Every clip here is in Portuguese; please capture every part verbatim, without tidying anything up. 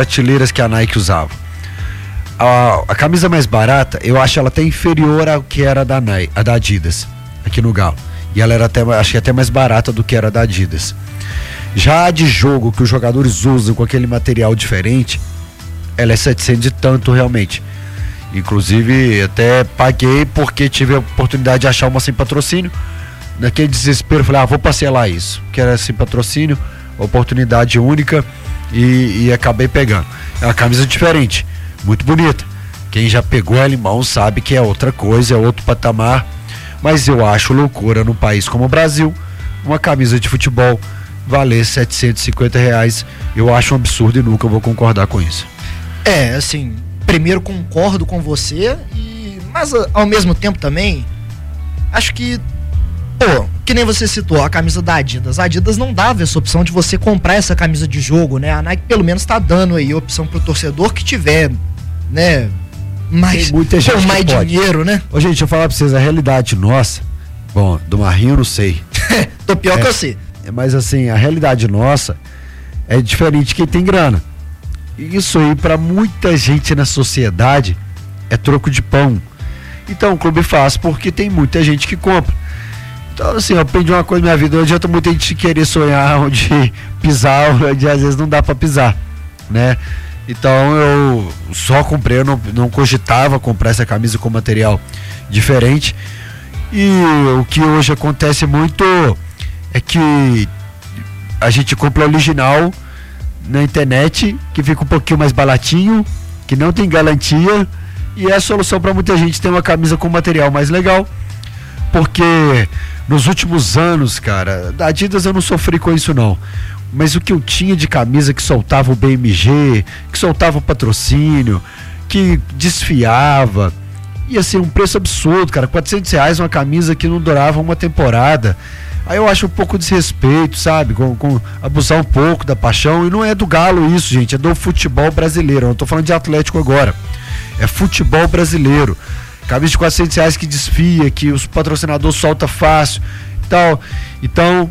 prateleiras que a Nike usava. A, a camisa mais barata, eu acho ela até inferior ao que era da Nike, a da Adidas, aqui no Galo. E ela era até, achei até mais barata do que era da Adidas. Já a de jogo, que os jogadores usam com aquele material diferente, ela é setecentos e tanto realmente. Inclusive, até paguei porque tive a oportunidade de achar uma sem patrocínio. Naquele desespero, falei, ah, vou parcelar isso, que era sem patrocínio, oportunidade única, e, e acabei pegando. É uma camisa diferente, muito bonita. Quem já pegou a limão sabe que é outra coisa, é outro patamar. Mas eu acho loucura num país como o Brasil, uma camisa de futebol valer setecentos e cinquenta reais. Eu acho um absurdo e nunca vou concordar com isso. É, assim, primeiro concordo com você, e, mas ao mesmo tempo também, acho que, pô, que nem você citou, a camisa da Adidas. A Adidas não dava essa opção de você comprar essa camisa de jogo, né? A Nike pelo menos tá dando aí a opção pro torcedor que tiver, né, mais, muita gente com mais dinheiro, né? Ô, gente, deixa eu falar pra vocês, a realidade nossa, bom, do Marrinho eu não sei. Tô pior é, que eu sei. Mas assim, a realidade nossa é diferente de quem tem grana. E isso aí, pra muita gente na sociedade, é troco de pão. Então o clube faz porque tem muita gente que compra. Então, assim, eu aprendi uma coisa na minha vida, não adianta muita gente querer sonhar onde pisar, onde às vezes não dá pra pisar, né? Então eu só comprei, eu não, não cogitava comprar essa camisa com material diferente. E o que hoje acontece muito é que a gente compra o original na internet, que fica um pouquinho mais baratinho, que não tem garantia, e é a solução para muita gente ter uma camisa com material mais legal. Porque nos últimos anos, cara, da Adidas eu não sofri com isso não, mas o que eu tinha de camisa que soltava o B M G, que soltava o patrocínio, que desfiava, ia ser um preço absurdo, cara, quatrocentos reais uma camisa que não durava uma temporada. Aí eu acho um pouco desrespeito, sabe, com, com abusar um pouco da paixão. E não é do Galo isso, gente, é do futebol brasileiro. Eu não tô falando de Atlético agora, é futebol brasileiro. Camisa de quatrocentos reais que desfia, que os patrocinadores soltam fácil e tal. Então,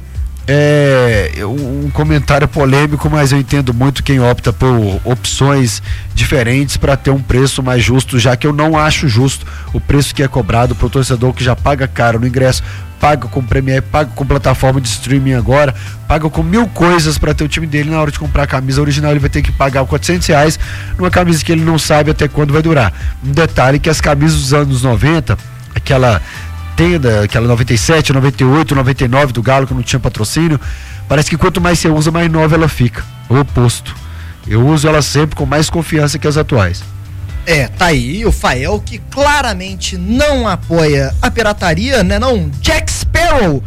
é um comentário polêmico, mas eu entendo muito quem opta por opções diferentes para ter um preço mais justo, já que eu não acho justo o preço que é cobrado pro torcedor que já paga caro no ingresso, paga com Premier, paga com plataforma de streaming agora, paga com mil coisas para ter o time dele. Na hora de comprar a camisa original, ele vai ter que pagar quatrocentos reais numa camisa que ele não sabe até quando vai durar. Um detalhe que as camisas dos anos noventa, aquela tenda, aquela noventa e sete, noventa e oito, noventa e nove do Galo, que não tinha patrocínio, parece que quanto mais você usa, mais nova ela fica. O oposto. Eu uso ela sempre com mais confiança que as atuais. É, tá aí o Fael, que claramente não apoia a pirataria, né não? Jack Sparrow.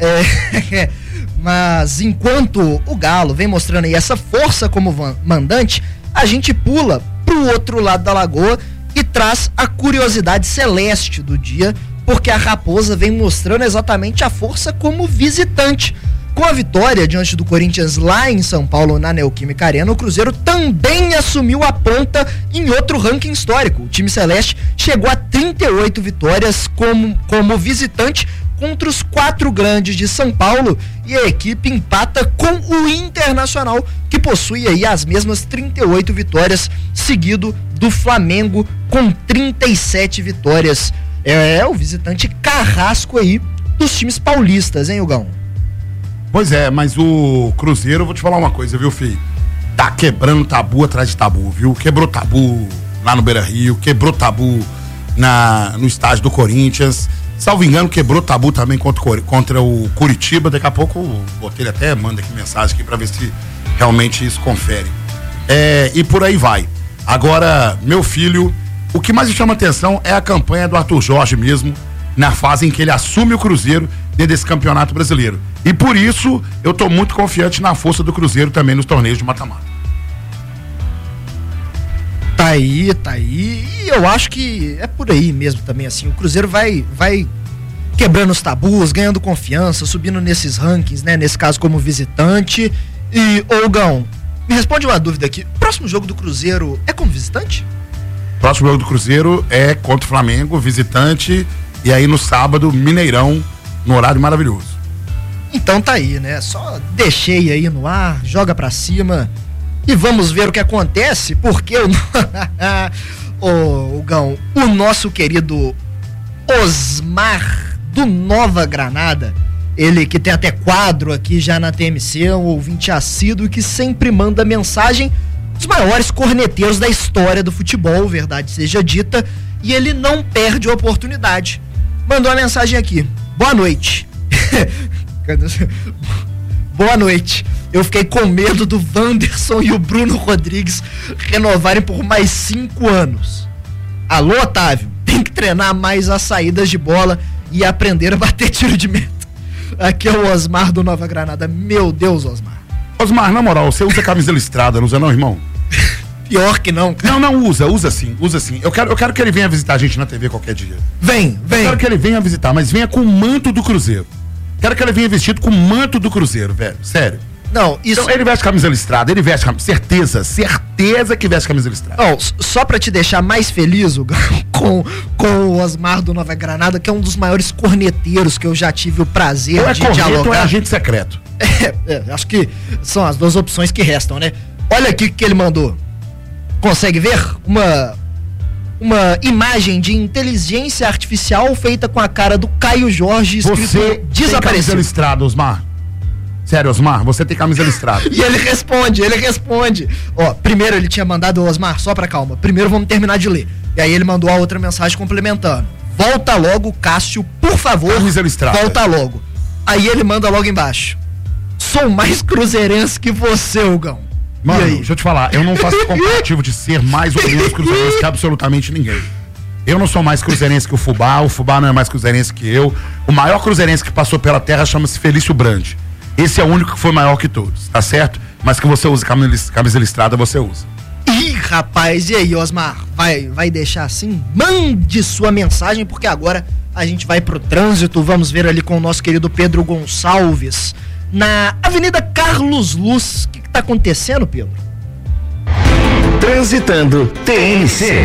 É, mas enquanto o Galo vem mostrando aí essa força como mandante, a gente pula pro outro lado da lagoa e traz a curiosidade celeste do dia, porque a Raposa vem mostrando exatamente a força como visitante. Com a vitória diante do Corinthians lá em São Paulo, na Neoquímica Arena, o Cruzeiro também assumiu a ponta em outro ranking histórico. O time celeste chegou a trinta e oito vitórias como, como visitante contra os quatro grandes de São Paulo, e a equipe empata com o Internacional, que possui aí as mesmas trinta e oito vitórias, seguido do Flamengo com trinta e sete vitórias. É, é o visitante carrasco aí dos times paulistas, hein, Hugão? Pois é, mas o Cruzeiro, eu vou te falar uma coisa, viu, filho? Tá quebrando tabu atrás de tabu, viu? Quebrou tabu lá no Beira-Rio, quebrou tabu na, no estádio do Corinthians. Salvo engano, quebrou tabu também contra, contra o Curitiba. Daqui a pouco o Botelho até manda aqui mensagem aqui pra ver se realmente isso confere. É, e por aí vai. Agora, meu filho, o que mais me chama atenção é a campanha do Arthur Jorge mesmo, na fase em que ele assume o Cruzeiro dentro desse campeonato brasileiro. E por isso, eu tô muito confiante na força do Cruzeiro também nos torneios de mata-mata. Tá aí, tá aí. E eu acho que é por aí mesmo também, assim. O Cruzeiro vai, vai quebrando os tabus, ganhando confiança, subindo nesses rankings, né? Nesse caso como visitante. E, ô Gão, me responde uma dúvida aqui. O próximo jogo do Cruzeiro é como visitante? O próximo jogo do Cruzeiro é contra o Flamengo, visitante. E aí no sábado, Mineirão, no horário maravilhoso. Então tá aí, né? Só deixei aí no ar, joga pra cima E vamos ver o que acontece, porque o, o, Gão, o nosso querido Osmar do Nova Granada, ele que tem até quadro aqui já na T M C, um ouvinte assíduo que sempre manda mensagem, dos maiores corneteiros da história do futebol, verdade seja dita, e ele não perde a oportunidade. Mandou uma mensagem aqui: boa noite. Boa noite. Eu fiquei com medo do Wanderson e o Bruno Rodrigues renovarem por mais cinco anos. Alô, Otávio, tem que treinar mais as saídas de bola e aprender a bater tiro de meta. Aqui é o Osmar do Nova Granada. Meu Deus, Osmar. Osmar, na moral, você usa camisa listrada, não usa não, irmão? Pior que não, cara. Não, não, usa, usa sim, usa sim. Eu quero, eu quero que ele venha visitar a gente na T V qualquer dia. Vem, vem. Eu quero que ele venha visitar, mas venha com o manto do Cruzeiro. Quero que ele venha vestido com o manto do Cruzeiro, velho, sério. Não, isso... Então, ele veste camisa listrada, ele veste camisa... Certeza, certeza que veste camisa listrada. Não, só pra te deixar mais feliz, Hugo, com, com o Osmar do Nova Granada, que é um dos maiores corneteiros que eu já tive o prazer ou é de corneto, dialogar. ou é agente secreto. É, é, acho que são as duas opções que restam, né? Olha aqui o que ele mandou. Consegue ver? Uma... Uma imagem de inteligência artificial feita com a cara do Caio Jorge, escrito você desapareceu. Tem camisa listrada, Osmar? Sério, Osmar, você tem camisa listrada. E ele responde, ele responde. Ó, primeiro ele tinha mandado, Osmar, só pra calma. Primeiro vamos terminar de ler. E aí ele mandou a outra mensagem complementando. Volta logo, Cássio, por favor. Camisa listrada. Volta logo. Aí ele manda logo embaixo. Sou mais cruzeirense que você, Hugão. Mano, deixa eu te falar, eu não faço comparativo de ser mais ou menos cruzeirense que absolutamente ninguém. Eu não sou mais cruzeirense que o Fubá, o Fubá não é mais cruzeirense que eu. O maior cruzeirense que passou pela terra chama-se Felício Brandi. Esse é o único que foi maior que todos, tá certo? Mas que você usa camisa, camisa listrada, você usa. Ih, rapaz, e aí, Osmar? Vai, vai deixar assim? Mande sua mensagem, porque agora a gente vai pro trânsito. Vamos ver ali com o nosso querido Pedro Gonçalves, na Avenida Carlos Luz. O que, que tá acontecendo, Pedro? Transitando T N C.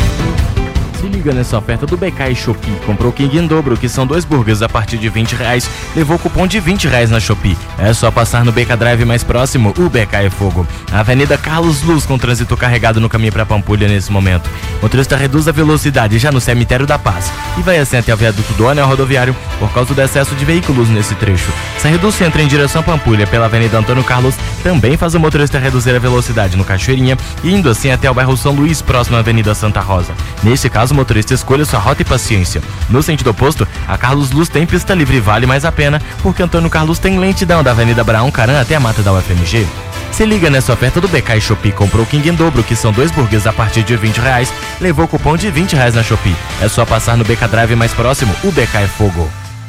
Se liga nessa oferta do B K e Shopee. Comprou o King em dobro, que são dois burgers a partir de vinte reais. Levou cupom de vinte reais na Shopee. É só passar no B K Drive mais próximo, o B K é fogo. Avenida Carlos Luz, com trânsito carregado no caminho para Pampulha nesse momento. O motorista reduz a velocidade já no Cemitério da Paz e vai assim até o viaduto do anel rodoviário por causa do excesso de veículos nesse trecho. Saindo do centro em direção a Pampulha pela Avenida Antônio Carlos, também faz o motorista reduzir a velocidade no Cachoeirinha, indo assim até o bairro São Luís, próximo à Avenida Santa Rosa. Nesse caso, o motorista escolha sua rota e paciência. No sentido oposto, a Carlos Luz tem pista livre e vale mais a pena, porque Antônio Carlos tem lentidão da Avenida Abraão Caran até a mata da U F M G. Se liga nessa oferta do B K e Shopee. Comprou o King em dobro, que são dois burgers a partir de vinte reais. Levou cupom de vinte reais na Shopee. É só passar no B K Drive mais próximo, o B K é fogo.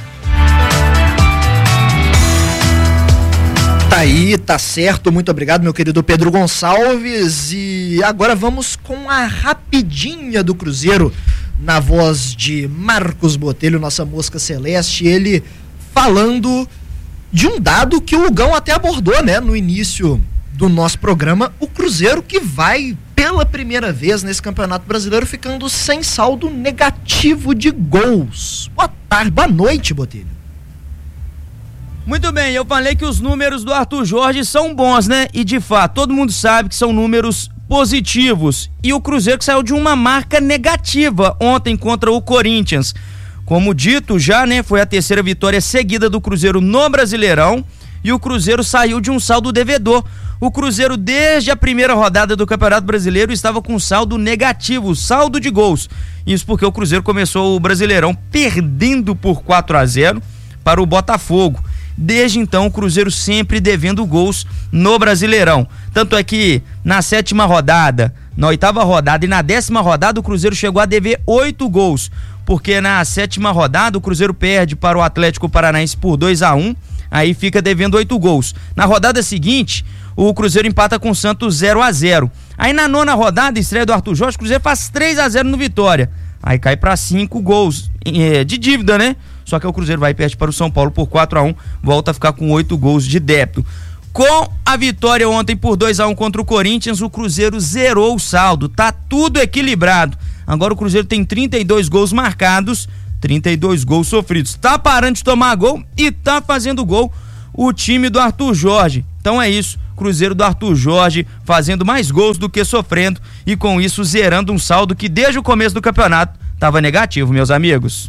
Tá aí, tá certo. Muito obrigado, meu querido Pedro Gonçalves. E agora vamos com a rapidinha do Cruzeiro, na voz de Marcos Botelho, nossa mosca celeste, ele falando de um dado que o Hugão até abordou, né, no início do nosso programa, o Cruzeiro que vai pela primeira vez nesse Campeonato Brasileiro ficando sem saldo negativo de gols. Boa tarde, boa noite, Botelho. Muito bem, eu falei que os números do Arthur Jorge são bons, né? E de fato, todo mundo sabe que são números positivos. E o Cruzeiro que saiu de uma marca negativa ontem contra o Corinthians. Como dito já, né? Foi a terceira vitória seguida do Cruzeiro no Brasileirão. E o Cruzeiro saiu de um saldo devedor. O Cruzeiro, desde a primeira rodada do Campeonato Brasileiro, estava com saldo negativo, saldo de gols. Isso porque o Cruzeiro começou o Brasileirão perdendo por quatro a zero para o Botafogo. Desde então, o Cruzeiro sempre devendo gols no Brasileirão. Tanto é que na sétima rodada, na oitava rodada e na décima rodada, o Cruzeiro chegou a dever oito gols. Porque na sétima rodada, o Cruzeiro perde para o Atlético Paranaense por dois a um, aí fica devendo oito gols. Na rodada seguinte, o Cruzeiro empata com o Santos zero a zero. Aí na nona rodada, estreia do Arthur Jorge, o Cruzeiro faz três a zero no Vitória. Aí cai para cinco gols é, de dívida, né? Só que o Cruzeiro vai e perde para o São Paulo por quatro a um, volta a ficar com oito gols de débito. Com a vitória ontem por dois a um contra o Corinthians, o Cruzeiro zerou o saldo, tá tudo equilibrado. Agora o Cruzeiro tem trinta e dois gols marcados, trinta e dois gols sofridos. Tá parando de tomar gol e tá fazendo gol o time do Arthur Jorge. Então é isso, Cruzeiro do Arthur Jorge fazendo mais gols do que sofrendo e com isso zerando um saldo que desde o começo do campeonato estava negativo, meus amigos.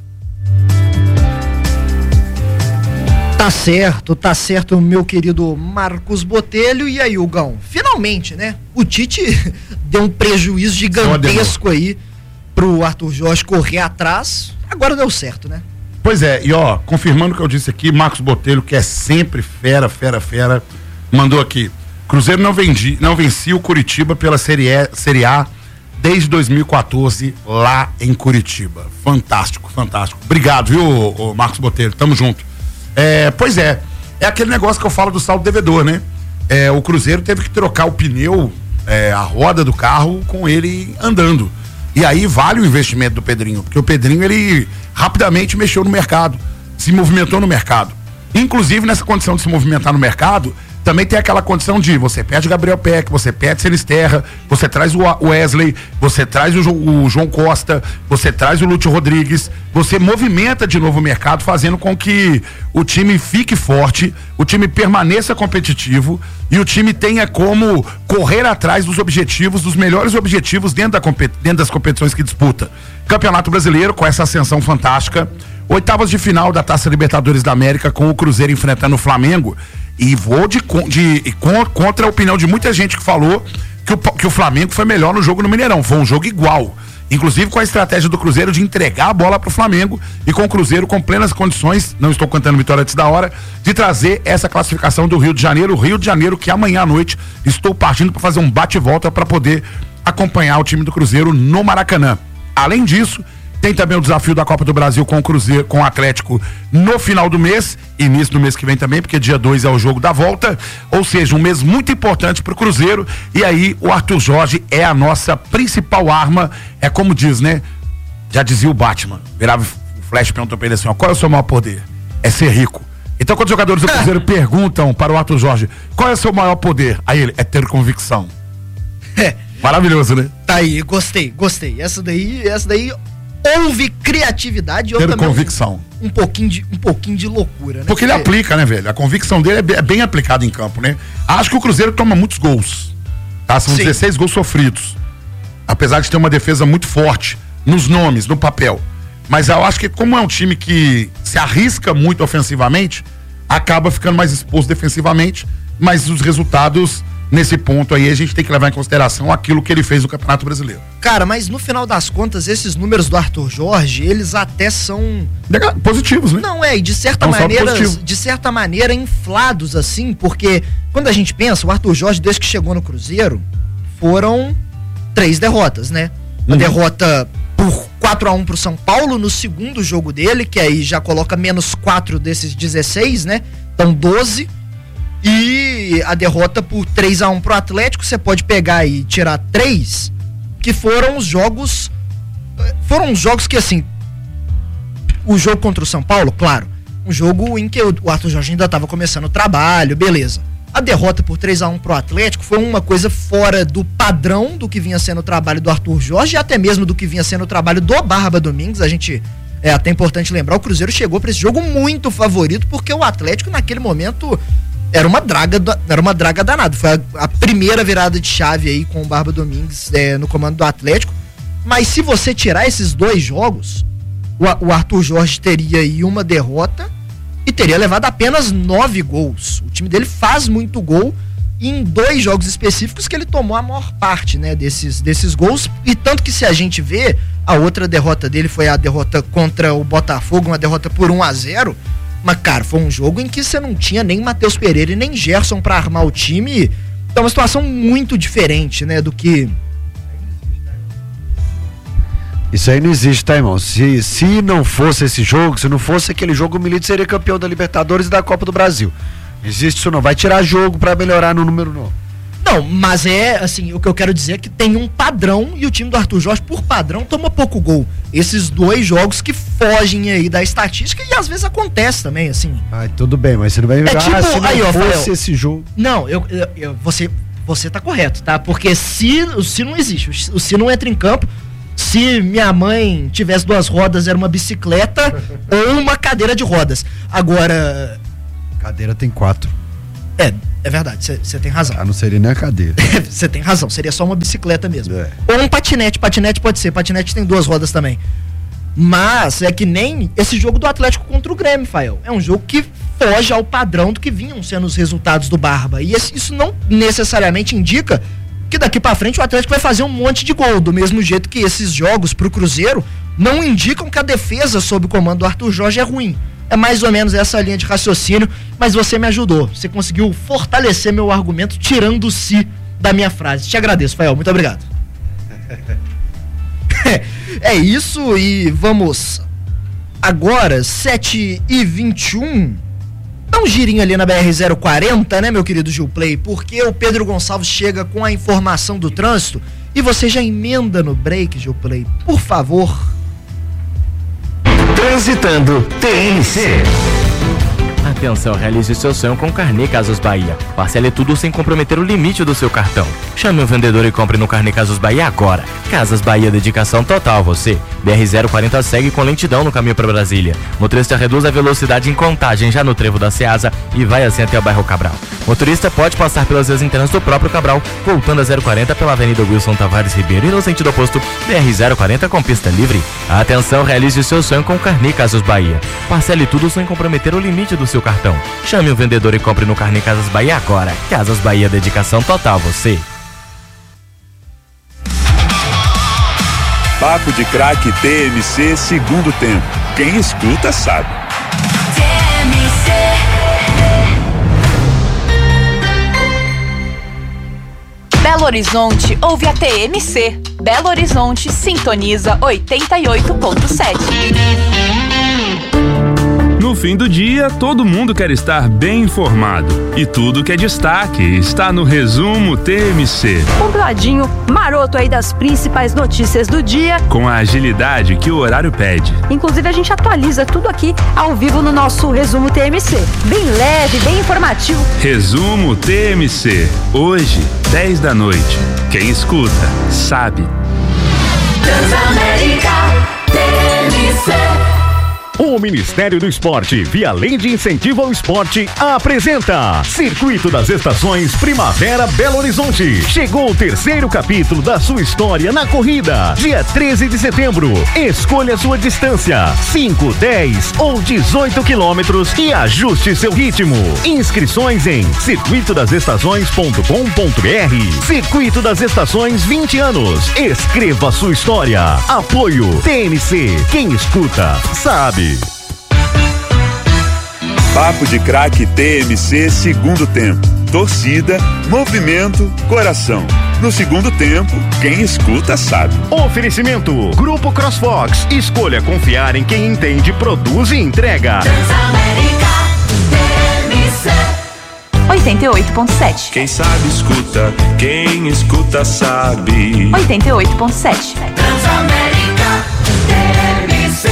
Tá certo, tá certo, meu querido Marcos Botelho. E aí, Hugão, finalmente, né? O Tite deu um prejuízo gigantesco aí pro Arthur Jorge correr atrás. Agora deu certo, né? Pois é, e ó, confirmando o que eu disse aqui, Marcos Botelho, que é sempre fera, fera, fera, mandou aqui: Cruzeiro não, vendi, não vencia o Curitiba pela Série, e, Série A desde dois mil e quatorze lá em Curitiba. Fantástico, fantástico. Obrigado, viu, ô, ô Marcos Botelho? Tamo junto. É, pois é, é aquele negócio que eu falo do saldo devedor, né? É, o Cruzeiro teve que trocar o pneu, é, a roda do carro com ele andando. E aí vale o investimento do Pedrinho, porque o Pedrinho, ele rapidamente mexeu no mercado, se movimentou no mercado. Inclusive, nessa condição de se movimentar no mercado, também tem aquela condição de você perde Gabriel Peck, você perde Sinisterra, você traz o Wesley, você traz o, o João Costa, você traz o Lúcio Rodrigues, você movimenta de novo o mercado, fazendo com que o time fique forte, o time permaneça competitivo e o time tenha como correr atrás dos objetivos, dos melhores objetivos dentro, da, dentro das competições que disputa. Campeonato Brasileiro, com essa ascensão fantástica, oitavas de final da Taça Libertadores da América, com o Cruzeiro enfrentando o Flamengo. E vou de, de, de contra a opinião de muita gente que falou que o, que o Flamengo foi melhor no jogo no Mineirão. Foi um jogo igual, inclusive com a estratégia do Cruzeiro de entregar a bola pro Flamengo e com o Cruzeiro com plenas condições, não estou cantando vitória antes da hora, de trazer essa classificação do Rio de Janeiro, o Rio de Janeiro que amanhã à noite estou partindo para fazer um bate-volta para poder acompanhar o time do Cruzeiro no Maracanã. Além disso, tem também o desafio da Copa do Brasil com o Cruzeiro, com o Atlético no final do mês, início do mês que vem também, porque dia dois é o jogo da volta, ou seja, um mês muito importante pro Cruzeiro, e aí o Arthur Jorge é a nossa principal arma, é como diz, né? Já dizia o Batman, virava o Flash, perguntou pra ele assim, ó, qual é o seu maior poder? É ser rico. Então quando os jogadores do Cruzeiro perguntam para o Arthur Jorge, qual é o seu maior poder? Aí ele, é ter convicção. É. Maravilhoso, né? Tá aí, gostei, gostei. Essa daí, essa daí... houve criatividade e ter também convicção. Um, um, pouquinho de, um pouquinho de loucura, né? Porque ele aplica, né, velho? A convicção dele é bem, é bem aplicada em campo, né? Acho que o Cruzeiro toma muitos gols, tá? São Sim. dezesseis gols sofridos. Apesar de ter uma defesa muito forte nos nomes, no papel. Mas eu acho que como é um time que se arrisca muito ofensivamente, acaba ficando mais exposto defensivamente, mas os resultados... Nesse ponto aí, a gente tem que levar em consideração aquilo que ele fez no Campeonato Brasileiro. Cara, mas no final das contas, esses números do Arthur Jorge, eles até são... positivos, né? Não, é, e de certa é um maneira, de certa maneira, inflados, assim, porque quando a gente pensa, o Arthur Jorge, desde que chegou no Cruzeiro, foram três derrotas, né? Uma uhum. derrota por quatro a um pro São Paulo no segundo jogo dele, que aí já coloca menos quatro desses dezesseis, né? Então, doze. E a derrota por três a um pro Atlético, você pode pegar e tirar três, que foram os jogos, foram os jogos que assim, o jogo contra o São Paulo, claro, um jogo em que o Arthur Jorge ainda estava começando o trabalho, beleza. A derrota por três a um pro Atlético foi uma coisa fora do padrão do que vinha sendo o trabalho do Arthur Jorge e até mesmo do que vinha sendo o trabalho do Barba Domingues. A gente, é até importante lembrar, o Cruzeiro chegou para esse jogo muito favorito, porque o Atlético naquele momento... Era uma draga, era uma draga danada. Foi a, a primeira virada de chave aí com o Barba Domingues é, no comando do Atlético. Mas se você tirar esses dois jogos, o, o Arthur Jorge teria aí uma derrota e teria levado apenas nove gols. O time dele faz muito gol em dois jogos específicos que ele tomou a maior parte, né, desses, desses gols. E tanto que se a gente vê, a outra derrota dele foi a derrota contra o Botafogo, uma derrota por um a zero. Mas, cara, foi um jogo em que você não tinha nem Matheus Pereira e nem Gerson pra armar o time. Então, uma situação muito diferente, né, do que... Isso aí não existe, tá, irmão? Se, se não fosse esse jogo, se não fosse aquele jogo, o Milito seria campeão da Libertadores e da Copa do Brasil. Existe isso não. Vai tirar jogo pra melhorar no número não. Não, mas é, assim, o que eu quero dizer é que tem um padrão e o time do Arthur Jorge, por padrão, toma pouco gol. Esses dois jogos que fogem aí da estatística e às vezes acontece também, assim. Ai, tudo bem, mas você não vai é jogar tipo, se não aí, ó, fosse Rafael, esse jogo. Não, eu, eu, eu, você, você tá correto, tá? Porque se, o se não existe, o se não entra em campo, se minha mãe tivesse duas rodas, era uma bicicleta ou uma cadeira de rodas. Agora... Cadeira tem quatro. É... É verdade, você tem razão. Ah, não seria nem a cadeira. Você tem razão, seria só uma bicicleta mesmo. É. Ou um patinete, patinete pode ser, patinete tem duas rodas também. Mas é que nem esse jogo do Atlético contra o Grêmio, Fael. É um jogo que foge ao padrão do que vinham sendo os resultados do Barba. E esse, isso não necessariamente indica que daqui pra frente o Atlético vai fazer um monte de gol, do mesmo jeito que esses jogos pro Cruzeiro não indicam que a defesa sob o comando do Arthur Jorge é ruim. É mais ou menos essa linha de raciocínio, mas você me ajudou. Você conseguiu fortalecer meu argumento tirando o si da minha frase. Te agradeço, Fael. Muito obrigado. É isso, e vamos agora, sete e vinte e um. Dá um girinho ali na B R zero quarenta, né, meu querido Gil Play? Porque o Pedro Gonçalves chega com a informação do trânsito e você já emenda no break, Gil Play. Por favor. Transitando T N C. Atenção, realize seu sonho com Carnê Casas Bahia. Parcele tudo sem comprometer o limite do seu cartão. Chame o vendedor e compre no Carnê Casas Bahia agora. Casas Bahia, dedicação total a você. B R zero quarenta segue com lentidão no caminho para Brasília. Motorista reduz a velocidade em Contagem já no trevo da Ceasa e vai assim até o bairro Cabral. Motorista pode passar pelas vias internas do próprio Cabral, voltando a zero quarenta pela Avenida Wilson Tavares Ribeiro e no sentido oposto, B R zero quarenta com pista livre. Atenção, realize seu sonho com Carnê Casas Bahia. Parcele tudo sem comprometer o limite do seu cartão. Chame o vendedor e compre no Carnê Casas Bahia agora. Casas Bahia, dedicação total a você. Papo de Craque T M C segundo tempo. Quem escuta sabe. T M C. Belo Horizonte ouve a T M C. Belo Horizonte sintoniza oitenta e oito ponto sete. No fim do dia, todo mundo quer estar bem informado. E tudo que é destaque está no Resumo T M C. Compladinho, maroto aí das principais notícias do dia. Com a agilidade que o horário pede. Inclusive, a gente atualiza tudo aqui ao vivo no nosso Resumo T M C. Bem leve, bem informativo. Resumo T M C. Hoje, dez da noite. Quem escuta, sabe. Transamérica T M C. O Ministério do Esporte, via Lei de Incentivo ao Esporte, apresenta Circuito das Estações Primavera Belo Horizonte. Chegou o terceiro capítulo da sua história na corrida. Dia treze de setembro. Escolha sua distância: cinco, dez ou dezoito quilômetros e ajuste seu ritmo. Inscrições em circuito das estações ponto com ponto b r. Circuito das Estações, vinte anos. Escreva sua história. Apoio T N C. Quem escuta, sabe. Papo de Craque T M C segundo tempo. Torcida, movimento, coração. No segundo tempo, quem escuta sabe. Oferecimento: Grupo CrossFox. Escolha confiar em quem entende, produz e entrega. Transamérica T M C oitenta e oito ponto sete. Quem sabe escuta, quem escuta sabe. oitenta e oito ponto sete. Transamérica T M C.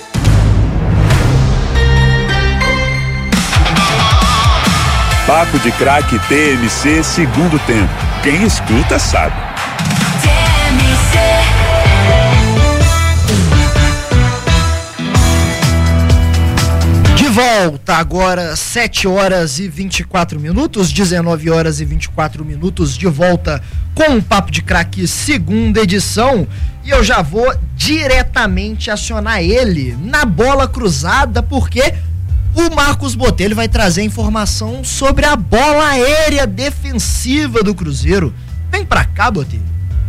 Papo de Craque T M C segundo tempo. Quem escuta sabe. T M C. De volta agora, sete horas e vinte e quatro minutos, dezenove horas e vinte e quatro minutos, de volta com o Papo de Craque segunda edição. E eu já vou diretamente acionar ele na bola cruzada, porque o Marcos Botelho vai trazer informação sobre a bola aérea defensiva do Cruzeiro. Vem pra cá, Botelho.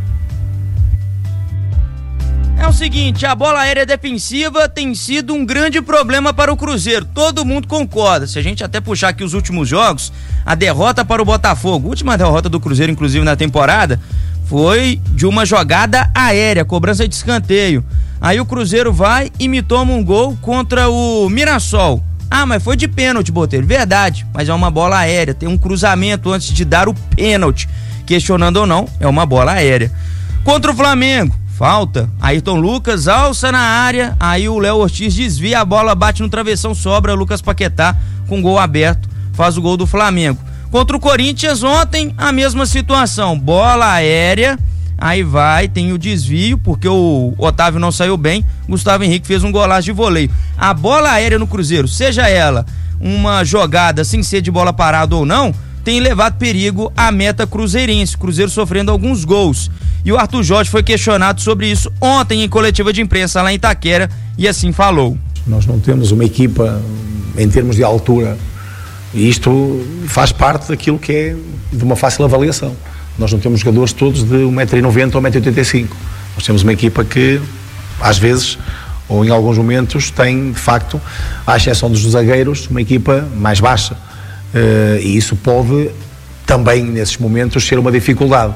É o seguinte, a bola aérea defensiva tem sido um grande problema para o Cruzeiro, todo mundo concorda. Se a gente até puxar aqui os últimos jogos, a derrota para o Botafogo, a última derrota do Cruzeiro, inclusive na temporada, foi de uma jogada aérea, cobrança de escanteio. Aí o Cruzeiro vai e me toma um gol contra o Mirassol. Ah, mas foi de pênalti, Botelho. Verdade, mas é uma bola aérea. Tem um cruzamento antes de dar o pênalti. Questionando ou não, é uma bola aérea. Contra o Flamengo, falta. Ayrton Lucas alça na área. Aí o Léo Ortiz desvia a bola, bate no travessão, sobra. Lucas Paquetá com gol aberto, faz o gol do Flamengo. Contra o Corinthians ontem, a mesma situação. Bola aérea. Aí vai, tem o desvio, porque o Otávio não saiu bem, Gustavo Henrique fez um golaço de voleio. A bola aérea no Cruzeiro, seja ela uma jogada sem ser de bola parada ou não, tem levado perigo à meta cruzeirense, Cruzeiro sofrendo alguns gols. E o Arthur Jorge foi questionado sobre isso ontem em coletiva de imprensa lá em Itaquera e assim falou. Nós não temos uma equipa em termos de altura e isto faz parte daquilo que é de uma fácil avaliação. Nós não temos jogadores todos de um metro e noventa ou um metro e oitenta e cinco. Nós temos uma equipa que às vezes ou em alguns momentos tem de facto, à exceção dos zagueiros, uma equipa mais baixa. Uh, e isso pode também nesses momentos ser uma dificuldade.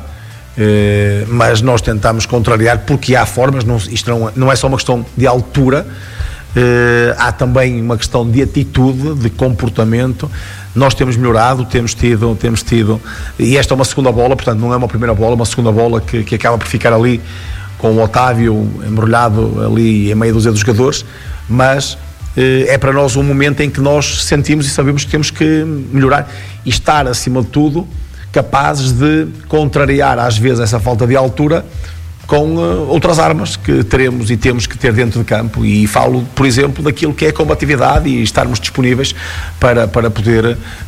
Uh, mas nós tentamos contrariar porque há formas, não, isto não, não é só uma questão de altura, uh, há também uma questão de atitude, de comportamento. Nós temos melhorado, temos tido, temos tido, e esta é uma segunda bola, portanto não é uma primeira bola, uma segunda bola que, que acaba por ficar ali com o Otávio embrulhado ali em meio dúzia dos jogadores, mas uh, é para nós um momento em que nós sentimos e sabemos que temos que melhorar e estar acima de tudo capazes de contrariar às vezes essa falta de altura com uh, outras armas que teremos e temos que ter dentro de campo, e falo, por exemplo, daquilo que é a combatividade e estarmos disponíveis para, para poder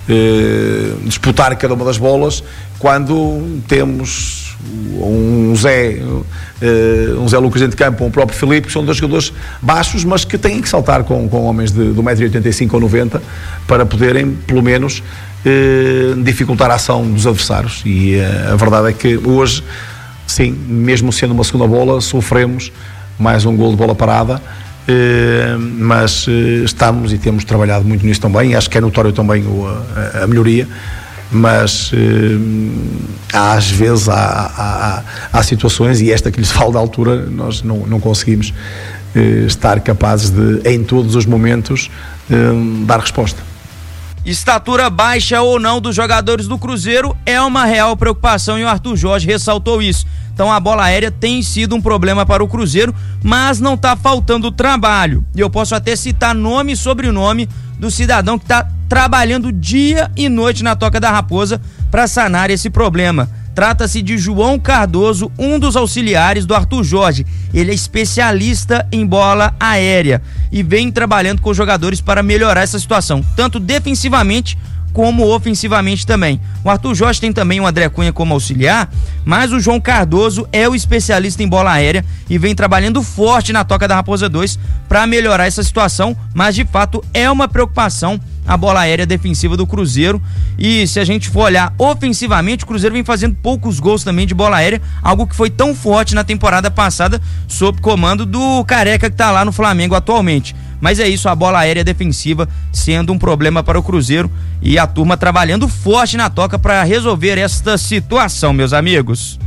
uh, disputar cada uma das bolas quando temos um Zé uh, um Zé Lucas dentro de campo ou um próprio Filipe, que são dois jogadores baixos, mas que têm que saltar com, com homens de, de um metro e oitenta e cinco ou noventa para poderem, pelo menos, uh, dificultar a ação dos adversários. E uh, a verdade é que hoje, sim, mesmo sendo uma segunda bola, sofremos mais um gol de bola parada, eh, mas eh, estamos e temos trabalhado muito nisso também. Acho que é notório também o, a, a melhoria, mas eh, há, às vezes há, há, há situações, e esta que lhes falo da altura, nós não, não conseguimos eh, estar capazes de, em todos os momentos, eh, dar resposta. Estatura baixa ou não dos jogadores do Cruzeiro é uma real preocupação e o Arthur Jorge ressaltou isso. Então a bola aérea tem sido um problema para o Cruzeiro, mas não está faltando trabalho. E eu posso até citar nome e sobrenome do cidadão que está trabalhando dia e noite na Toca da Raposa para sanar esse problema. Trata-se de João Cardoso, um dos auxiliares do Arthur Jorge. Ele é especialista em bola aérea e vem trabalhando com os jogadores para melhorar essa situação, tanto defensivamente como ofensivamente também. O Arthur Jorge tem também o André Cunha como auxiliar, mas o João Cardoso é o especialista em bola aérea e vem trabalhando forte na Toca da Raposa dois para melhorar essa situação, mas de fato é uma preocupação a bola aérea defensiva do Cruzeiro. E se a gente for olhar ofensivamente, o Cruzeiro vem fazendo poucos gols também de bola aérea, algo que foi tão forte na temporada passada sob comando do Careca, que tá lá no Flamengo atualmente. Mas é isso, a bola aérea defensiva sendo um problema para o Cruzeiro e a turma trabalhando forte na Toca para resolver esta situação, meus amigos.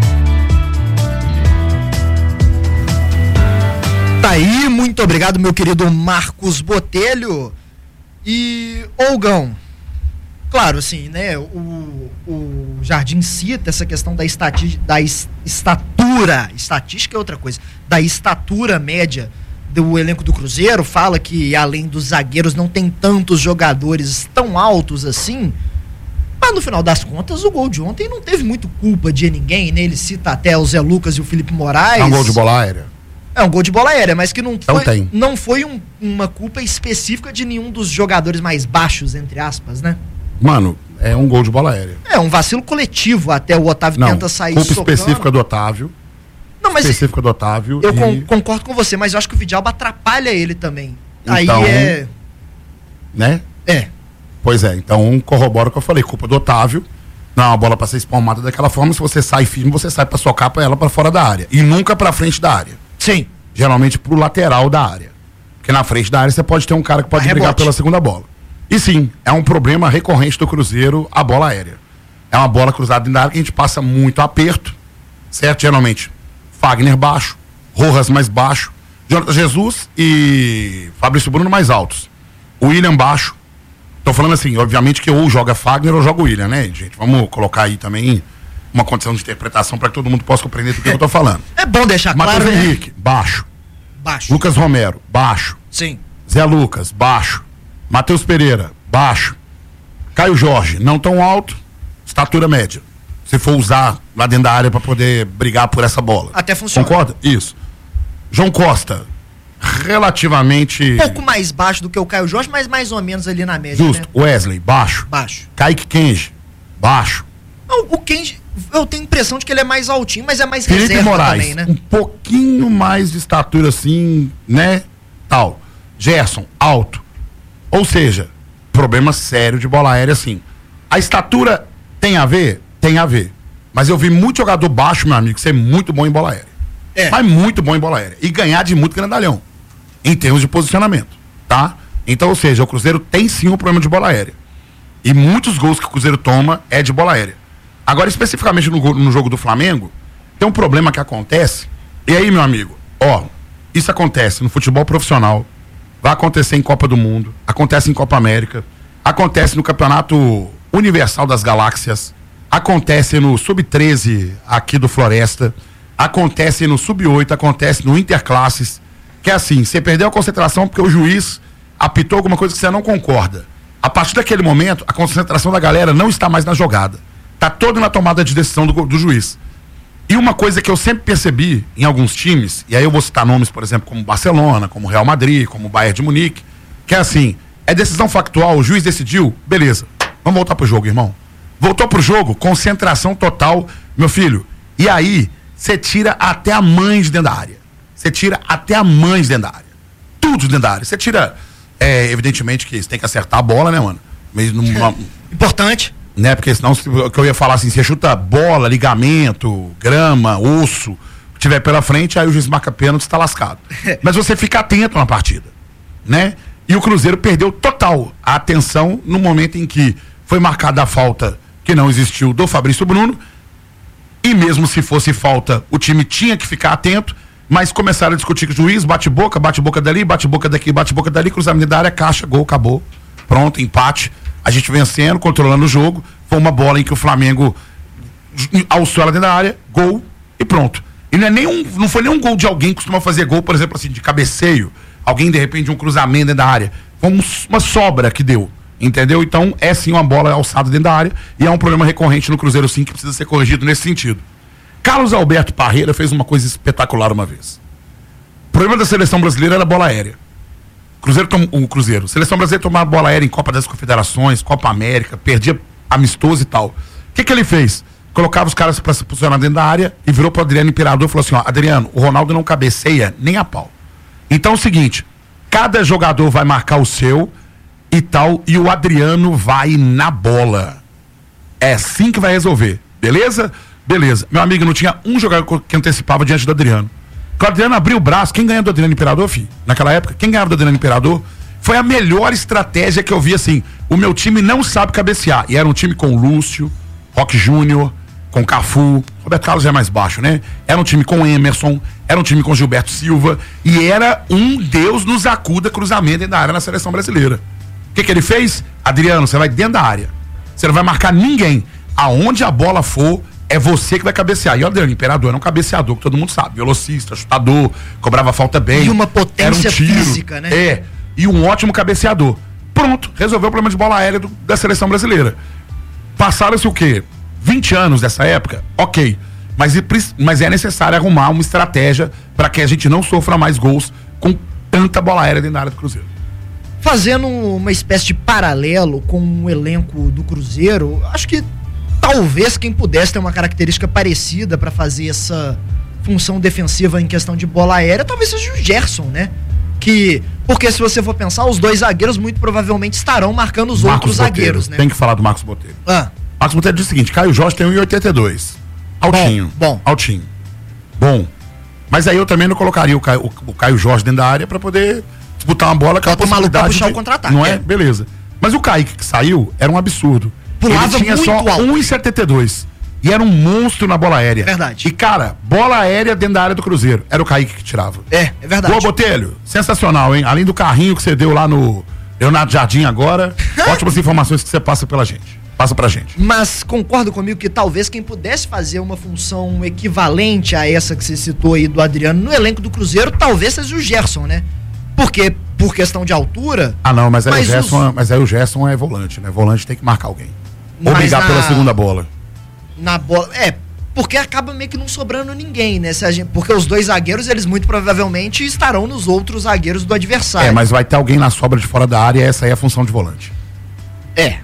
Tá aí, muito obrigado, meu querido Marcos Botelho. E, Olgão, claro, assim, né, o, o Jardim cita essa questão da, estati, da es, estatura, estatística é outra coisa, da estatura média do elenco do Cruzeiro, fala que além dos zagueiros não tem tantos jogadores tão altos assim, mas no final das contas o gol de ontem não teve muito culpa de ninguém, né? Ele cita até o Zé Lucas e o Felipe Moraes. É um gol de bola aérea. É um gol de bola aérea, mas que não não foi, tem. não foi um, uma culpa específica de nenhum dos jogadores mais baixos, entre aspas, né? Mano, é um gol de bola aérea. É um vacilo coletivo, até o Otávio não, tenta sair culpa socando. específica do Otávio. Não, mas específica do Otávio. Eu e... con- concordo com você, mas eu acho que o Vidalba atrapalha ele também. Então, Aí é... Né? É. Pois é, então corrobora o que eu falei, culpa do Otávio. Não, a bola pra ser espalmada daquela forma, se você sai firme, você sai pra socar ela pra fora da área. E nunca pra frente da área. Sim. Geralmente pro lateral da área. Porque na frente da área você pode ter um cara que pode A brigar rebote. pela segunda bola. E sim, é um problema recorrente do Cruzeiro a bola aérea. É uma bola cruzada dentro da área que a gente passa muito aperto, certo? Geralmente, Fagner baixo, Rojas mais baixo, Jonathan Jesus e Fabrício Bruno mais altos. O William baixo. Tô falando assim, obviamente que ou joga Fagner ou joga o William, né, gente? Vamos colocar aí também uma condição de interpretação para que todo mundo possa compreender do que eu tô falando. É bom deixar Matheus claro, né? Henrique, baixo. Baixo. Lucas Romero, baixo. Sim. Zé Lucas, baixo. Matheus Pereira, baixo. Caio Jorge, não tão alto, estatura média. Se for usar lá dentro da área para poder brigar por essa bola. Até funciona. Concorda? Isso. João Costa, relativamente... Um pouco mais baixo do que o Caio Jorge, mas mais ou menos ali na média, Justo. né? Wesley, baixo. Baixo. Kaique Kenji, Baixo. Não, o Kenji, eu tenho a impressão de que ele é mais altinho, mas é mais Felipe reserva Moraes, também, né? um pouquinho mais de estatura assim, né? Tal. Gerson, alto. Ou seja, problema sério de bola aérea, assim. A estatura tem a ver? Tem a ver. Mas eu vi muito jogador baixo, meu amigo, ser muito bom em bola aérea. É. Mas muito bom em bola aérea. E ganhar de muito grandalhão. Em termos de posicionamento, tá? Então, ou seja, o Cruzeiro tem sim um problema de bola aérea. E muitos gols que o Cruzeiro toma é de bola aérea. Agora, especificamente no, no jogo do Flamengo, tem um problema que acontece. E aí, meu amigo, ó, isso acontece no futebol profissional, vai acontecer em Copa do Mundo, acontece em Copa América, acontece no Campeonato Universal das Galáxias, acontece no sub treze aqui do Floresta, acontece no sub oito, acontece no Interclasses, que é assim, você perdeu a concentração porque o juiz apitou alguma coisa que você não concorda. A partir daquele momento, a concentração da galera não está mais na jogada. Tá toda na tomada de decisão do, do juiz. E uma coisa que eu sempre percebi em alguns times, e aí eu vou citar nomes, por exemplo, como Barcelona, como Real Madrid, como Bayern de Munique, que é assim, é decisão factual, o juiz decidiu, beleza, vamos voltar pro jogo, irmão. Voltou pro jogo, concentração total, meu filho. E aí, você tira até a mãe de dentro da área. Você tira até a mãe de dentro da área. Tudo de dentro da área. Você tira, é, evidentemente que você tem que acertar a bola, né, mano? Mas numa, Importante. Né, porque senão, o que eu ia falar assim, você chuta bola, ligamento, grama, osso, que tiver pela frente, aí o juiz marca pênalti, está lascado. Mas você fica atento na partida, né? E o Cruzeiro perdeu total a atenção no momento em que foi marcada a falta que não existiu do Fabrício Bruno, e mesmo se fosse falta, o time tinha que ficar atento, mas começaram a discutir com o juiz, bate-boca, bate-boca dali, bate-boca daqui, bate-boca dali, cruzamento da área, caixa, gol, acabou. Pronto, empate. A gente vencendo, controlando o jogo. Foi uma bola em que o Flamengo alçou ela dentro da área, gol e pronto. E não, é nenhum, não foi nenhum gol de alguém que costuma fazer gol, por exemplo, assim, de cabeceio. Alguém, de repente, um cruzamento dentro da área. Foi um, uma sobra que deu, entendeu? Então, é sim uma bola alçada dentro da área e é um problema recorrente no Cruzeiro, sim, que precisa ser corrigido nesse sentido. Carlos Alberto Parreira fez uma coisa espetacular uma vez. O problema da seleção brasileira era a bola aérea. Cruzeiro tom, o Cruzeiro. Seleção brasileira tomava bola aérea em Copa das Confederações, Copa América, perdia amistoso e tal. O que que ele fez? Colocava os caras para se posicionar dentro da área e virou pro Adriano Imperador e falou assim, ó, Adriano, o Ronaldo não cabeceia nem a pau. Então é o seguinte, cada jogador vai marcar o seu e tal, e o Adriano vai na bola. É assim que vai resolver, beleza? Beleza. Meu amigo, não tinha um jogador que antecipava diante do Adriano. O Adriano abriu o braço. Quem ganhou do Adriano Imperador, filho? Naquela época, quem ganhava do Adriano Imperador foi a melhor estratégia que eu vi, assim. O meu time não sabe cabecear. E era um time com Lúcio, Roque Júnior, com Cafu. Roberto Carlos já é mais baixo, né? Era um time com Emerson, era um time com Gilberto Silva. E era um Deus nos acuda cruzamento dentro da área na seleção brasileira. O que que ele fez? Adriano, você vai dentro da área. Você não vai marcar ninguém. Aonde a bola for, é você que vai cabecear. E o Adriano Imperador era um cabeceador, que todo mundo sabe. Velocista, chutador, cobrava falta bem. E uma potência um tiro, física, né? É. E um ótimo cabeceador. Pronto, resolveu o problema de bola aérea do, da seleção brasileira. Passaram-se o quê? vinte anos dessa época? Ok. Mas, mas é necessário arrumar uma estratégia para que a gente não sofra mais gols com tanta bola aérea dentro da área do Cruzeiro. Fazendo uma espécie de paralelo com o elenco do Cruzeiro, acho que talvez quem pudesse ter uma característica parecida para fazer essa função defensiva em questão de bola aérea, talvez seja o Gerson, né? Que, porque se você for pensar, os dois zagueiros muito provavelmente estarão marcando os Marcos outros Botelho, zagueiros, né? Tem que falar do Marcos Botelho. Ah. Marcos Botelho diz o seguinte, Caio Jorge tem um e oitenta e dois. Altinho. Bom, bom. Altinho. Bom. Mas aí eu também não colocaria o Caio, o, o Caio Jorge dentro da área para poder disputar uma bola com a possibilidade puxar de, o contra-ataque. não é? é? Beleza. Mas o Kaique que saiu era um absurdo. Pulava Ele tinha muito só alto. um e setenta e dois. E era um monstro na bola aérea. Verdade. E, cara, bola aérea dentro da área do Cruzeiro. Era o Kaique que tirava. É, é verdade. Boa, Botelho. Sensacional, hein? Além do carrinho que você deu lá no Leonardo Jardim agora, ótimas informações que você passa pela gente. Passa pra gente. Mas concordo comigo que talvez quem pudesse fazer uma função equivalente a essa que você citou aí do Adriano no elenco do Cruzeiro, talvez seja o Gerson, né? Porque, por questão de altura... Ah, não, mas aí, mas o, Gerson, os... mas aí o Gerson é volante, né? Volante tem que marcar alguém. Ou Mas brigar na- pela segunda bola. Na bola... É, porque acaba meio que não sobrando ninguém, né? Se a gente... Porque os dois zagueiros, eles muito provavelmente estarão nos outros zagueiros do adversário. É, mas vai ter alguém na sobra de fora da área e essa aí é a função de volante. É.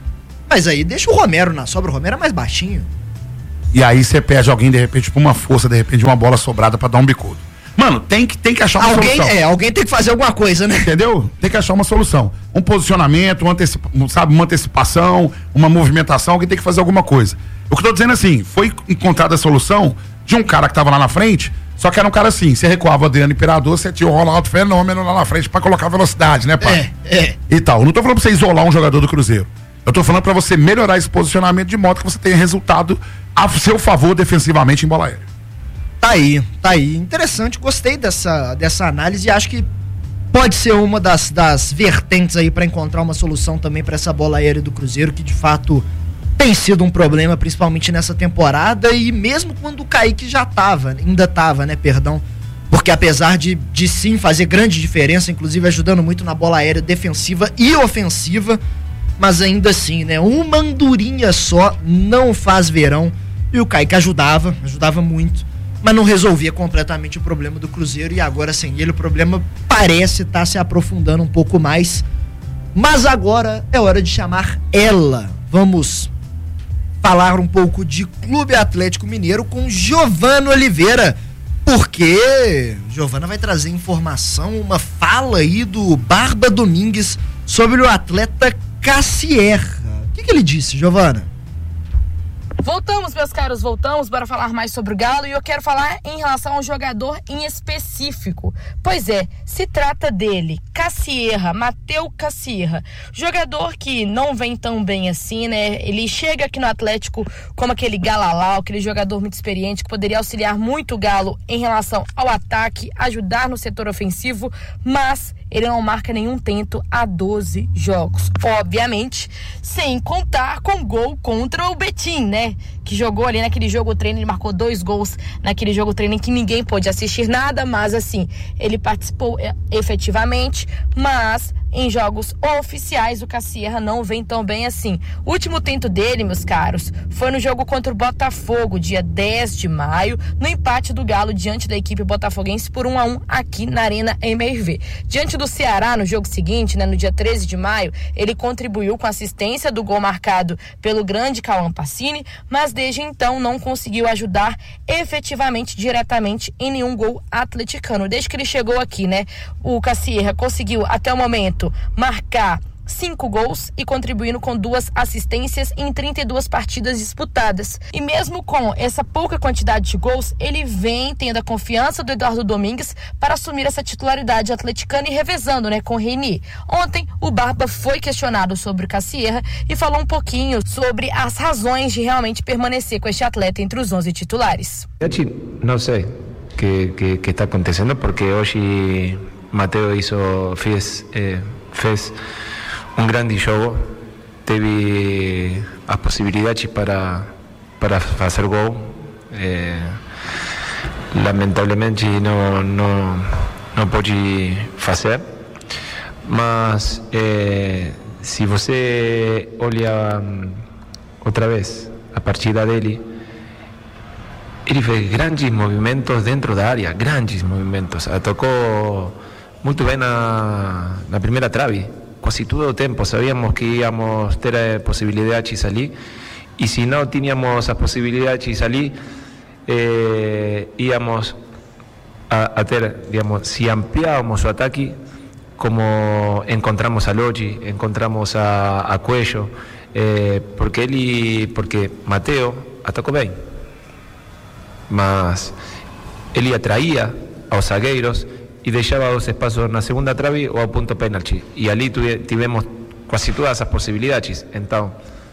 Mas aí deixa o Romero na sobra, o Romero é mais baixinho. E aí você perde alguém, de repente, por uma força, de repente, uma bola sobrada pra dar um bicudo. Mano, tem que, tem que achar uma alguém, solução. É, alguém tem que fazer alguma coisa, né? Entendeu? Tem que achar uma solução. Um posicionamento, um antecipa, sabe, uma antecipação, uma movimentação, alguém tem que fazer alguma coisa. O que eu tô dizendo assim, foi encontrada a solução de um cara que tava lá na frente, só que era um cara assim, você recuava o Adriano Imperador, você tinha o Ronaldo Fenômeno lá na frente pra colocar velocidade, né, pai? É, é. E tal. Eu não tô falando pra você isolar um jogador do Cruzeiro. Eu tô falando pra você melhorar esse posicionamento de modo que você tenha resultado a seu favor defensivamente em bola aérea. Tá aí, tá aí. Interessante, gostei dessa, dessa análise e acho que pode ser uma das, das vertentes aí para encontrar uma solução também para essa bola aérea do Cruzeiro, que de fato tem sido um problema, principalmente nessa temporada, e mesmo quando o Kaique já tava, ainda tava, né, perdão, porque apesar de, de sim fazer grande diferença, inclusive ajudando muito na bola aérea defensiva e ofensiva, mas ainda assim, né, uma andorinha só não faz verão, e o Kaique ajudava, ajudava muito, mas não resolvia completamente o problema do Cruzeiro, e agora sem ele o problema parece estar se aprofundando um pouco mais. Mas agora é hora de chamar ela. Vamos falar um pouco de Clube Atlético Mineiro com Giovana Oliveira, porque Giovana vai trazer informação, uma fala aí do Barba Domingues sobre o atleta Cassierra. O que, que ele disse, Giovana? Voltamos, meus caros, voltamos para falar mais sobre o Galo, e eu quero falar em relação ao jogador em específico. Pois é, se trata dele, Cassierra, Matheus Cassierra, jogador que não vem tão bem assim, né? Ele chega aqui no Atlético como aquele galalau, aquele jogador muito experiente que poderia auxiliar muito o Galo em relação ao ataque, ajudar no setor ofensivo, mas ele não marca nenhum tento há doze jogos. Obviamente, sem contar com gol contra o Betim, né? Que jogou ali naquele jogo treino, ele marcou dois gols naquele jogo treino em que ninguém pôde assistir nada, mas assim, ele participou efetivamente, mas em jogos oficiais o Cassierra não vem tão bem assim. O último tento dele, meus caros, foi no jogo contra o Botafogo, dia dez de maio, no empate do Galo diante da equipe botafoguense por um a um aqui na Arena M R V. Diante do Ceará, no jogo seguinte, né, no dia treze de maio, ele contribuiu com a assistência do gol marcado pelo grande Cauã Pacini, mas desde então não conseguiu ajudar efetivamente, diretamente, em nenhum gol atleticano. Desde que ele chegou aqui, né, o Cassierra conseguiu até o momento marcar cinco gols e contribuindo com duas assistências em trinta e duas partidas disputadas. E mesmo com essa pouca quantidade de gols, ele vem tendo a confiança do Eduardo Domingues para assumir essa titularidade atleticana e revezando, né, com o Reinier. Ontem, o Barba foi questionado sobre o Cassierra e falou um pouquinho sobre as razões de realmente permanecer com este atleta entre os onze titulares. Não sei o que, que, que está acontecendo, porque hoje Mateo hizo, fez, eh, fez um grande jogo, teve as possibilidades para, para fazer gol. Eh, lamentavelmente não, não, não pode fazer, mas eh, se você olha um, outra vez a partida dele, ele fez grandes movimentos dentro da área, grandes movimentos. Tocou muito bem na, na primeira trave, quase todo o tempo. Sabíamos que íamos ter a possibilidade de salir, e se não tínhamos a possibilidade de salir, eh, íamos a, a ter, digamos, se ampliávamos o ataque, como encontramos a Loggi, encontramos a, a Cuello, eh, porque ele, porque Mateo atacou bem, mas ele atraía aos zagueiros e deixava os espaços na segunda trave ou ao ponto penalti, e ali tivemos quase todas as possibilidades. Então,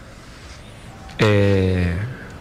eh,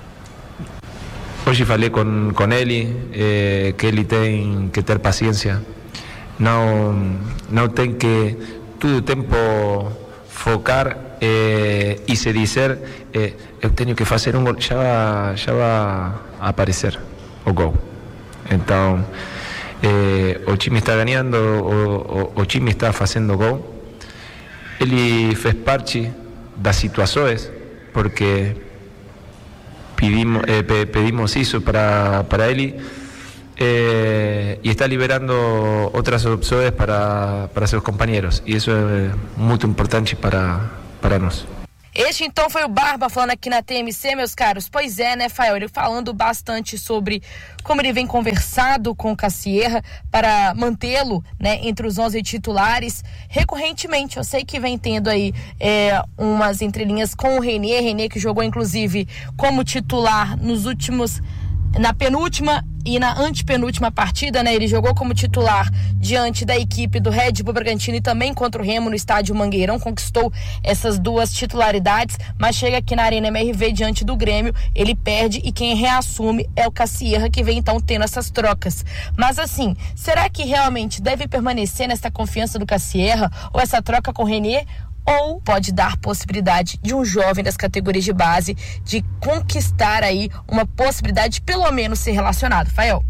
hoje falei com, com ele, eh, que ele tem que ter paciência, não, não tem que todo o tempo focar eh, e se dizer eh, eu tenho que fazer um gol, já, já vai aparecer o gol. Então, eh, o time está ganhando, o, o, o time está fazendo gol. Ele fez parte das situações, porque pedimos, eh, pedimos isso para, para ele, eh, e está liberando outras opções para, para seus companheiros, e isso é muito importante para, para nós. Este então foi o Barba falando aqui na T M C, meus caros. Pois é, né, Fael? Ele falando bastante sobre como ele vem conversado com o Cassierra para mantê-lo, né, entre os onze titulares recorrentemente. Eu sei que vem tendo aí é, umas entrelinhas com o Renier, Renier que jogou inclusive como titular nos últimos, na penúltima e na antepenúltima partida, né? Ele jogou como titular diante da equipe do Red Bull Bragantino e também contra o Remo no estádio Mangueirão, conquistou essas duas titularidades, mas chega aqui na Arena M R V diante do Grêmio, ele perde e quem reassume é o Cassierra, que vem então tendo essas trocas. Mas assim, será que realmente deve permanecer nessa confiança do Cassierra ou essa troca com o Renier? Ou pode dar possibilidade de um jovem das categorias de base de conquistar aí uma possibilidade de pelo menos ser relacionado, Fael?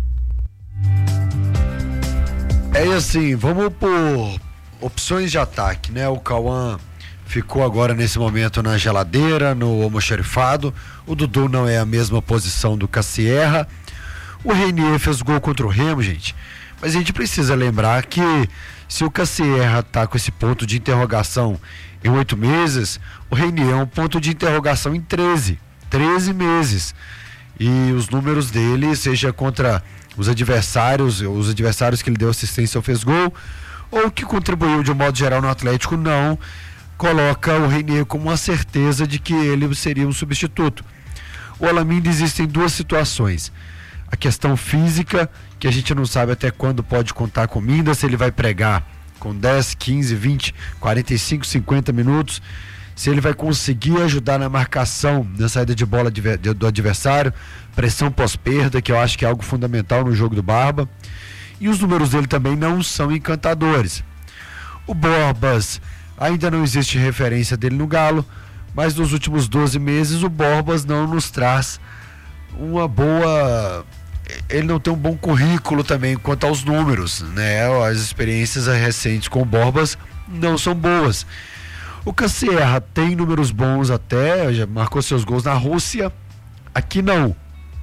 É assim, vamos por opções de ataque, né? O Cauã ficou agora nesse momento na geladeira, no almoxarifado. O Dudu não é a mesma posição do Cassierra. O Renier fez gol contra o Remo, gente. Mas a gente precisa lembrar que se o Cassierra tá com esse ponto de interrogação em oito meses, o Renier é um ponto de interrogação em treze, treze meses. E os números dele, seja contra os adversários, os adversários que ele deu assistência ou fez gol, ou que contribuiu de um modo geral no Atlético, não coloca o Renier como uma certeza de que ele seria um substituto. O Alaminde existem duas situações. A questão física, que a gente não sabe até quando pode contar com Minda, se ele vai pregar com dez, quinze, vinte, quarenta e cinco, cinquenta minutos, se ele vai conseguir ajudar na marcação, na saída de bola do adversário, pressão pós-perda, que eu acho que é algo fundamental no jogo do Barba. E os números dele também não são encantadores. O Borbas, ainda não existe referência dele no Galo, mas nos últimos doze meses o Borbas não nos traz uma boa... Ele não tem um bom currículo também quanto aos números, né? As experiências recentes com o Borbas não são boas. O Cassierra tem números bons até, já marcou seus gols na Rússia, aqui não.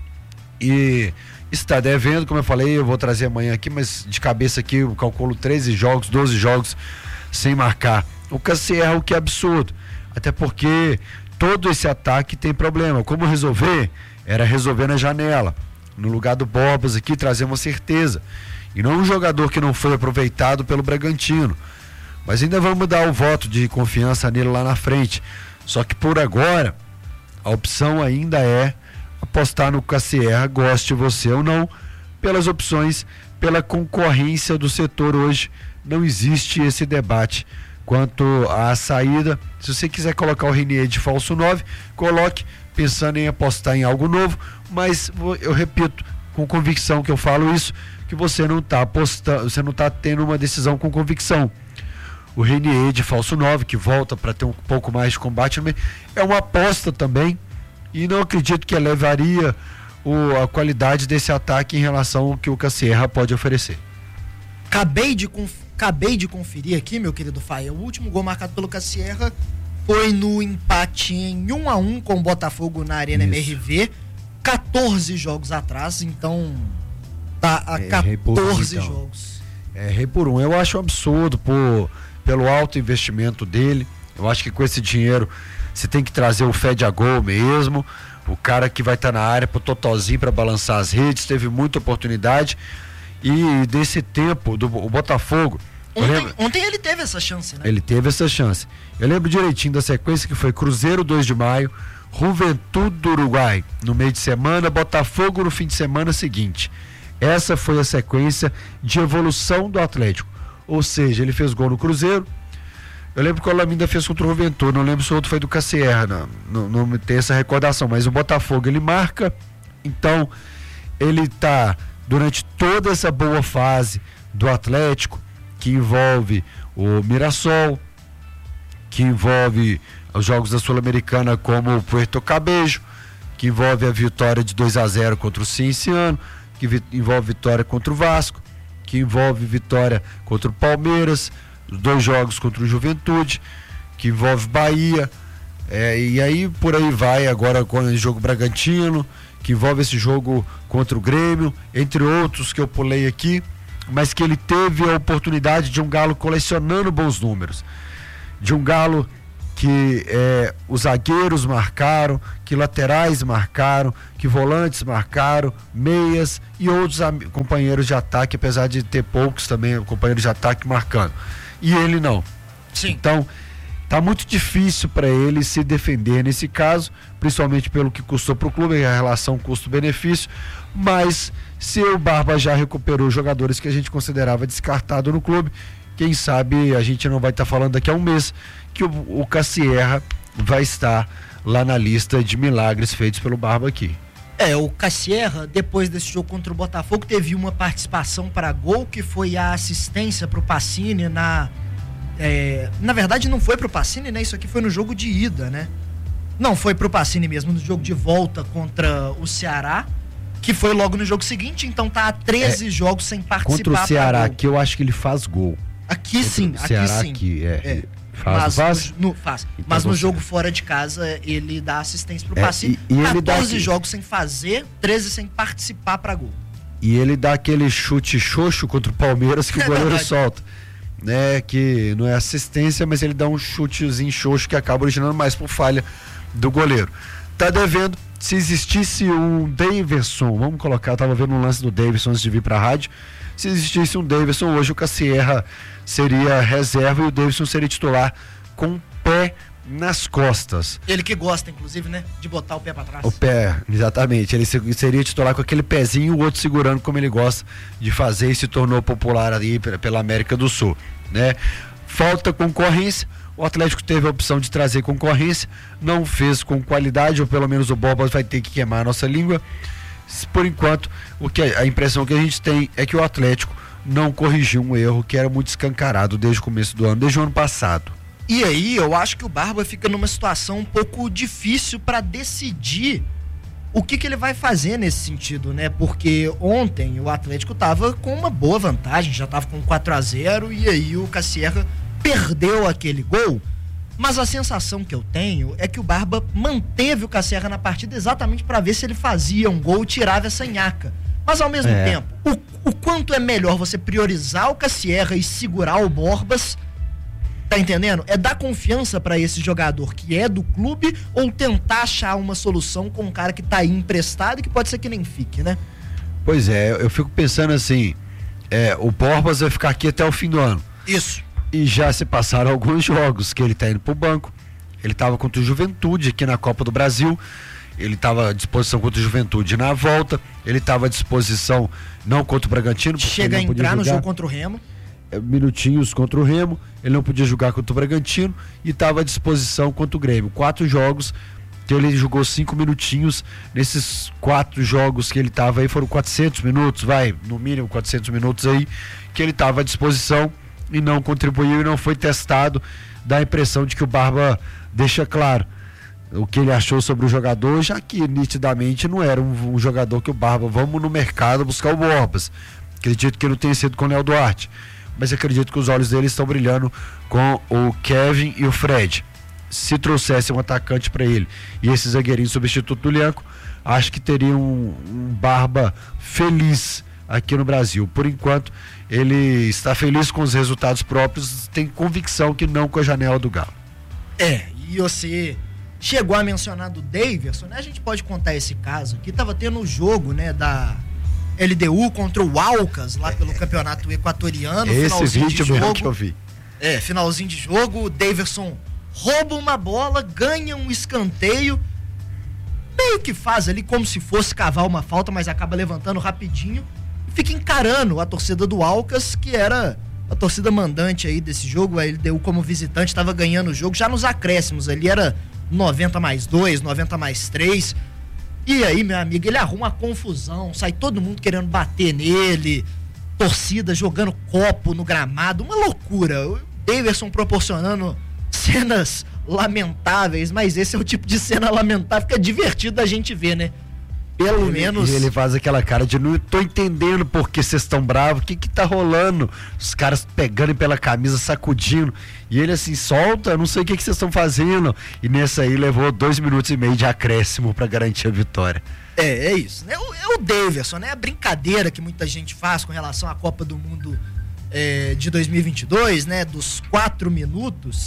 E está devendo, como eu falei, eu vou trazer amanhã aqui, mas de cabeça aqui eu calculo treze jogos, doze jogos sem marcar. O Cassierra, o que é absurdo, até porque todo esse ataque tem problema. Como resolver? Era resolver na janela. No lugar do Borbas aqui, trazer uma certeza. E não um jogador que não foi aproveitado pelo Bragantino. Mas ainda vamos dar o voto de confiança nele lá na frente. Só que por agora, a opção ainda é apostar no Cassierra, goste você ou não, pelas opções, pela concorrência do setor hoje. Não existe esse debate quanto à saída. Se você quiser colocar o Renier de falso nove, coloque, pensando em apostar em algo novo, mas eu repito com convicção que eu falo isso, que você não está apostando, você não está tendo uma decisão com convicção. O Renier de falso nove, que volta para ter um pouco mais de combate, é uma aposta também, e não acredito que elevaria o, a qualidade desse ataque em relação ao que o Cassierra pode oferecer. Acabei de, conf... Acabei de conferir aqui, meu querido Fael, o último gol marcado pelo Cassierra foi no empate em um a um com o Botafogo na Arena Isso. M R V, quatorze jogos atrás, então tá a é, quatorze um, então. jogos. É, rei por um. Eu acho um absurdo por, pelo alto investimento dele. Eu acho que com esse dinheiro você tem que trazer o Fed a gol mesmo, o cara que vai estar tá na área pro totozinho para balançar as redes, teve muita oportunidade. E desse tempo, do o Botafogo. Ontem, lembro, ontem ele teve essa chance, né? Ele teve essa chance. Eu lembro direitinho da sequência que foi Cruzeiro dois de maio, Juventude do Uruguai no meio de semana, Botafogo no fim de semana seguinte. Essa foi a sequência de evolução do Atlético. Ou seja, ele fez gol no Cruzeiro. Eu lembro que o Olaminda fez contra o Juventude, não lembro se o outro foi do Cassierra, não, não, não tem essa recordação, mas o Botafogo ele marca, então ele tá durante toda essa boa fase do Atlético, que envolve o Mirassol, que envolve os jogos da Sul-Americana como o Puerto Cabejo, que envolve a vitória de dois a zero contra o Cienciano, que vi- envolve vitória contra o Vasco, que envolve vitória contra o Palmeiras, os dois jogos contra o Juventude, que envolve Bahia, é, e aí por aí vai agora com o jogo Bragantino, que envolve esse jogo contra o Grêmio, entre outros que eu pulei aqui, mas que ele teve a oportunidade de um Galo colecionando bons números, de um Galo que é, os zagueiros marcaram, que laterais marcaram, que volantes marcaram, meias e outros am- companheiros de ataque, apesar de ter poucos também companheiros de ataque marcando. E ele não. Sim. Então, tá muito difícil para ele se defender nesse caso, principalmente pelo que custou para o clube, a relação custo-benefício, mas se o Barba já recuperou jogadores que a gente considerava descartado no clube, quem sabe a gente não vai estar tá falando daqui a um mês que o, o Cassierra vai estar lá na lista de milagres feitos pelo Barba aqui. É, o Cassierra, depois desse jogo contra o Botafogo, teve uma participação para gol, que foi a assistência pro Pacini na... É, na verdade não foi pro Pacini, né? Isso aqui foi no jogo de ida, né? Não, foi pro Pacini mesmo, no jogo de volta contra o Ceará, que foi logo no jogo seguinte, então tá há treze é, jogos sem participar. Contra o Ceará, que eu acho que ele faz gol. Aqui contra sim, aqui Ceará, sim. Aqui, é, é. Faz, mas faz? No, no, faz. Então mas no você... jogo fora de casa, ele dá assistência pro é, Pacini. E, e ele quatorze dá... jogos sem fazer, treze sem participar pra gol. E ele dá aquele chute xoxo contra o Palmeiras que o goleiro solta. Né, que não é assistência, mas ele dá um chutezinho xoxo que acaba originando mais por falha do goleiro. Tá devendo. Se existisse um Davidson, vamos colocar, eu tava vendo um lance do Davidson antes de vir pra rádio. Se existisse um Davidson, hoje o Cassierra seria reserva e o Davidson seria titular com o pé nas costas. Ele que gosta, inclusive, né, de botar o pé pra trás. O pé, exatamente. Ele seria titular com aquele pezinho e o outro segurando, como ele gosta de fazer, e se tornou popular ali pela América do Sul, né? Falta concorrência. O Atlético teve a opção de trazer concorrência, não fez com qualidade, ou pelo menos o Borbas vai ter que queimar a nossa língua. Por enquanto, o que a impressão que a gente tem é que o Atlético não corrigiu um erro que era muito escancarado desde o começo do ano, desde o ano passado. E aí, eu acho que o Barba fica numa situação um pouco difícil para decidir o que, que ele vai fazer nesse sentido, né? Porque ontem o Atlético tava com uma boa vantagem, já tava com quatro a zero, e aí o Cassierra perdeu aquele gol, mas a sensação que eu tenho é que o Barba manteve o Cassierra na partida exatamente para ver se ele fazia um gol e tirava essa nhaca. Mas ao mesmo é. tempo, o, o quanto é melhor você priorizar o Cassierra e segurar o Borbas, tá entendendo? É dar confiança para esse jogador que é do clube, ou tentar achar uma solução com um cara que tá aí emprestado e que pode ser que nem fique, né? Pois é, eu fico pensando assim, é, o Borbas vai ficar aqui até o fim do ano. Isso. E já se passaram alguns jogos que ele tá indo pro banco. Ele tava contra o Juventude aqui na Copa do Brasil. Ele tava à disposição contra o Juventude na volta. Ele tava à disposição não contra o Bragantino. Chega a entrar no jogo contra o Remo. É, minutinhos contra o Remo. Ele não podia jogar contra o Bragantino. E tava à disposição contra o Grêmio. Quatro jogos que ele jogou cinco minutinhos. Nesses quatro jogos que ele tava aí foram quatrocentos minutos, vai, no mínimo quatrocentos minutos aí, que ele tava à disposição e não contribuiu e não foi testado. Dá a impressão de que o Barba deixa claro o que ele achou sobre o jogador, já que nitidamente não era um, um jogador que o Barba, vamos no mercado buscar o Borbas. Acredito que não tenha sido com o Léo Duarte, mas acredito que os olhos dele estão brilhando com o Kevin e o Fred. Se trouxesse um atacante para ele e esse zagueirinho substituto do Lianco, acho que teria um, um Barba feliz aqui no Brasil. Por enquanto, ele está feliz com os resultados próprios, tem convicção que não com a janela do Galo. É, e você chegou a mencionar do Davidson, né? A gente pode contar esse caso aqui, tava tendo o jogo, né, da L D U contra o Alcas, lá pelo campeonato equatoriano. Esse vídeo mesmo que eu vi. É, finalzinho de jogo, o Davidson rouba uma bola, ganha um escanteio, meio que faz ali como se fosse cavar uma falta, mas acaba levantando rapidinho, fica encarando a torcida do Alcas, que era a torcida mandante aí desse jogo. A L D U como visitante estava ganhando o jogo já nos acréscimos, ali era noventa mais dois, noventa mais três, e aí, meu amigo, ele arruma uma confusão, sai todo mundo querendo bater nele, torcida jogando copo no gramado, uma loucura. O Davidson proporcionando cenas lamentáveis, mas esse é o tipo de cena lamentável que é divertido da gente ver, né? Pelo ele, menos. E ele faz aquela cara de não tô entendendo por que vocês estão bravos, o que que tá rolando? Os caras pegando pela camisa, sacudindo. E ele assim, solta, não sei o que que vocês estão fazendo. E nessa aí levou dois minutos e meio de acréscimo pra garantir a vitória. É, é isso, né? O, é o Davidson, né? A brincadeira que muita gente faz com relação à Copa do Mundo é, de dois mil e vinte e dois, né? Dos quatro minutos.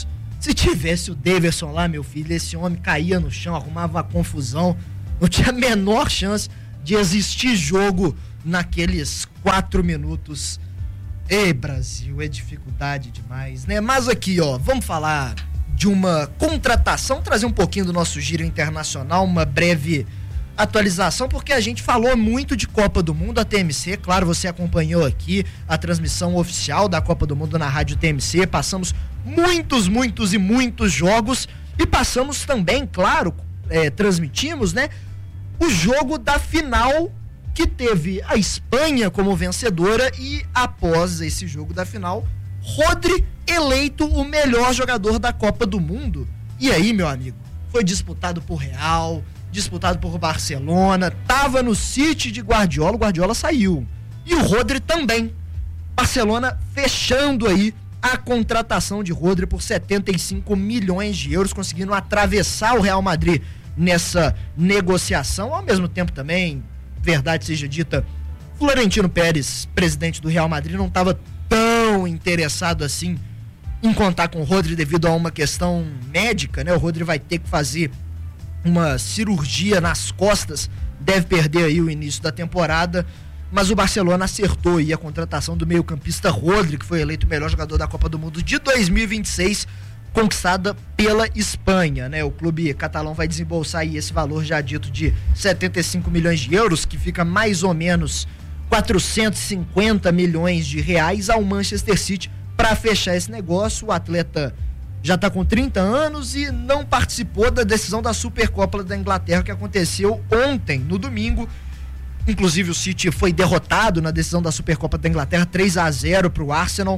Se tivesse o Daverson lá, meu filho, esse homem caía no chão, arrumava uma confusão, não tinha a menor chance de existir jogo naqueles quatro minutos. Ei, Brasil, é dificuldade demais, né? Mas aqui, ó, vamos falar de uma contratação, trazer um pouquinho do nosso giro internacional, uma breve atualização, porque a gente falou muito de Copa do Mundo, a T M C, claro, você acompanhou aqui a transmissão oficial da Copa do Mundo na Rádio T M C, passamos muitos, muitos e muitos jogos e passamos também, claro, é, transmitimos, né, o jogo da final que teve a Espanha como vencedora e após esse jogo da final, Rodri eleito o melhor jogador da Copa do Mundo. E aí, meu amigo, foi disputado por Real, disputado por Barcelona, tava no City de Guardiola, o Guardiola saiu. E o Rodri também. Barcelona fechando aí a contratação de Rodri por setenta e cinco milhões de euros, conseguindo atravessar o Real Madrid nessa negociação. Ao mesmo tempo também, verdade seja dita, Florentino Pérez, presidente do Real Madrid, não estava tão interessado assim em contar com o Rodri devido a uma questão médica, né? O Rodri vai ter que fazer uma cirurgia nas costas, deve perder aí o início da temporada, mas o Barcelona acertou aí a contratação do meio-campista Rodri, que foi eleito o melhor jogador da Copa do Mundo de dois mil e vinte e seis, conquistada pela Espanha, né? O clube catalão vai desembolsar aí esse valor já dito de setenta e cinco milhões de euros, que fica mais ou menos quatrocentos e cinquenta milhões de reais ao Manchester City para fechar esse negócio. O atleta já está com trinta anos e não participou da decisão da Supercopa da Inglaterra que aconteceu ontem, no domingo. Inclusive o City foi derrotado na decisão da Supercopa da Inglaterra, três a zero para o Arsenal,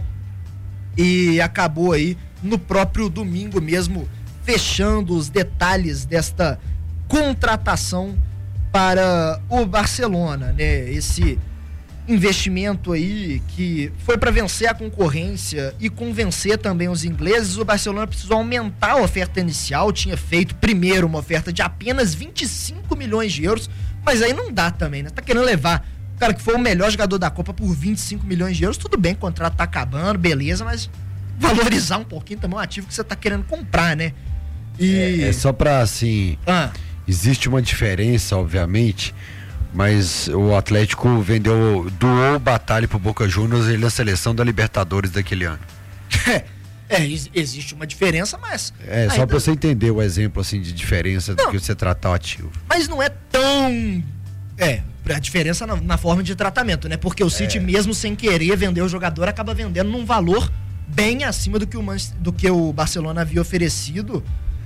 e acabou aí no próprio domingo mesmo fechando os detalhes desta contratação para o Barcelona, né? Esse investimento aí que foi para vencer a concorrência e convencer também os ingleses. O Barcelona precisou aumentar a oferta inicial, tinha feito primeiro uma oferta de apenas vinte e cinco milhões de euros, mas aí não dá também, né? Tá querendo levar o cara que foi o melhor jogador da Copa por vinte e cinco milhões de euros, tudo bem, o contrato tá acabando, beleza, mas valorizar um pouquinho também o ativo que você tá querendo comprar, né? E... É, é só pra, assim, ah. existe uma diferença, obviamente, mas o Atlético vendeu, doou Batalha pro Boca Juniors ele na seleção da Libertadores daquele ano. É, existe uma diferença, mas... É, ainda... só pra você entender o exemplo, assim, de diferença não, do que você tratar o ativo. Mas não é tão... É, a diferença na, na forma de tratamento, né? Porque o City, é. mesmo sem querer vender o jogador, acaba vendendo num valor bem acima do que o, Man... do que o Barcelona havia oferecido,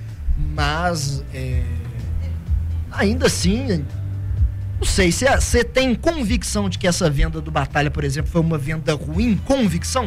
mas é... ainda assim... Não sei, você tem convicção de que essa venda do Batalha, por exemplo, foi uma venda ruim? Convicção?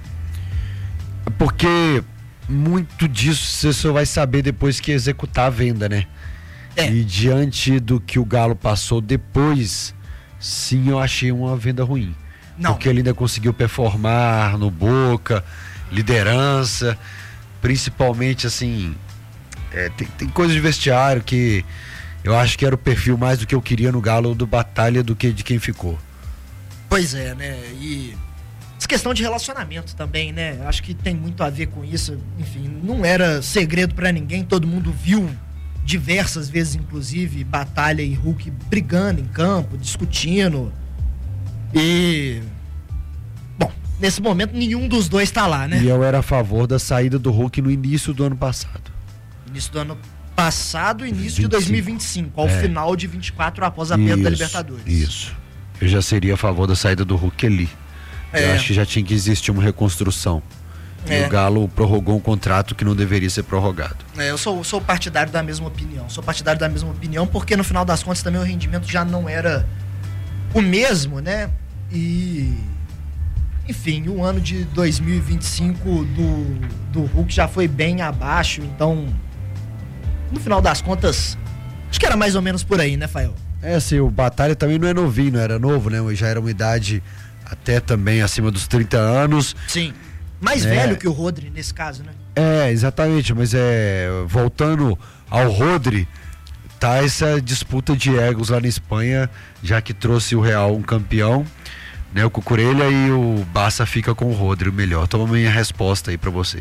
Porque muito disso você só vai saber depois que executar a venda, né? É. E diante do que o Galo passou depois, sim, eu achei uma venda ruim. Não. Porque ele ainda conseguiu performar no Boca, liderança, principalmente assim, é, tem, tem coisa de vestiário que eu acho que era o perfil mais do que eu queria no Galo do Batalha do que de quem ficou. Pois é, né? E essa questão de relacionamento também, né? Acho que tem muito a ver com isso. Enfim, não era segredo pra ninguém, todo mundo viu diversas vezes, inclusive, Batalha e Hulk brigando em campo, discutindo. E... Bom, nesse momento nenhum dos dois tá lá, né? E eu era a favor da saída do Hulk no início do ano passado. Início do ano passado, início vinte e cinco. De dois mil e vinte e cinco, ao é. final de vinte e quatro, após a perda da Libertadores. Isso. Eu já seria a favor da saída do Hulk ali. É. Eu acho que já tinha que existir uma reconstrução. É. E o Galo prorrogou um contrato que não deveria ser prorrogado. É, eu sou, sou partidário da mesma opinião. Sou partidário da mesma opinião porque no final das contas também o rendimento já não era o mesmo, né? E... Enfim, o ano de dois mil e vinte e cinco do, do Hulk já foi bem abaixo, então... No final das contas, acho que era mais ou menos por aí, né, Fael? É, assim, o Batalha também não é novinho, não era novo, né? Já era uma idade até também acima dos trinta anos. Sim, mais é. velho que o Rodri nesse caso, né? É, exatamente, mas é, voltando ao Rodri, tá essa disputa de egos lá na Espanha, já que trouxe o Real um campeão, né? O Cucurella, e o Barça fica com o Rodri, o melhor. Toma minha resposta aí pra você.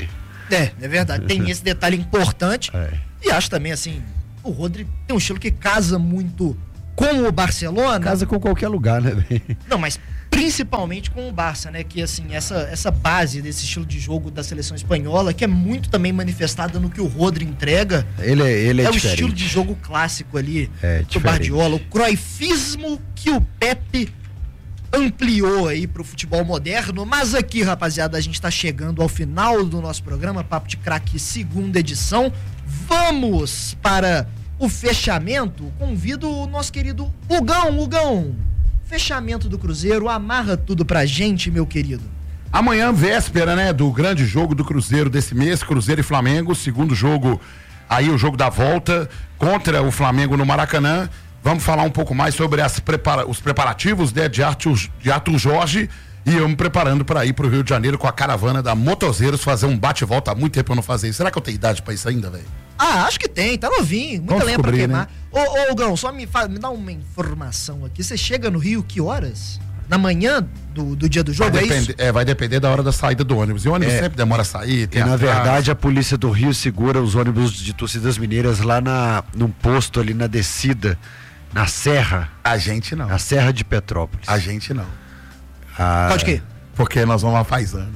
É, é verdade. Tem esse detalhe importante. É. E acho também, assim, o Rodri tem um estilo que casa muito com o Barcelona. Casa com qualquer lugar, né, velho? Não, mas principalmente com o Barça, né? Que, assim, essa, essa base desse estilo de jogo da seleção espanhola, que é muito também manifestada no que o Rodri entrega. Ele é, ele é, é o diferente. estilo de jogo clássico ali é, do diferente. Guardiola. O croifismo que o Pepe ampliou aí pro futebol moderno. Mas aqui, rapaziada, a gente tá chegando ao final do nosso programa, Papo de Craque, segunda edição. Vamos para o fechamento. Convido o nosso querido Hugão. Hugão, fechamento do Cruzeiro, amarra tudo pra gente, meu querido. Amanhã, véspera, né, do grande jogo do Cruzeiro desse mês, Cruzeiro e Flamengo, segundo jogo, aí o jogo da volta contra o Flamengo no Maracanã. Vamos falar um pouco mais sobre as prepara- os preparativos, né, de Arthur, de Arthur Jorge, e eu me preparando para ir pro Rio de Janeiro com a caravana da Motozeiros, fazer um bate-volta. Há muito tempo eu não fazia isso. Será que eu tenho idade para isso ainda, velho? Ah, acho que tem, tá novinho, muita Vamos lenha pra descobrir, queimar. né? Ô, ô, Hugão, só me, fa- me dá uma informação aqui. Você chega no Rio que horas? Na manhã do, do dia do jogo, Vai é depender, isso? é, vai depender da hora da saída do ônibus. E o ônibus É. sempre demora a sair. E Tem na atraso. verdade a polícia do Rio segura os ônibus de torcidas mineiras lá na, num posto ali na descida, na Serra. A gente não. Na Serra de Petrópolis. A gente não. Ah, Pode quê? Porque nós vamos a paisana.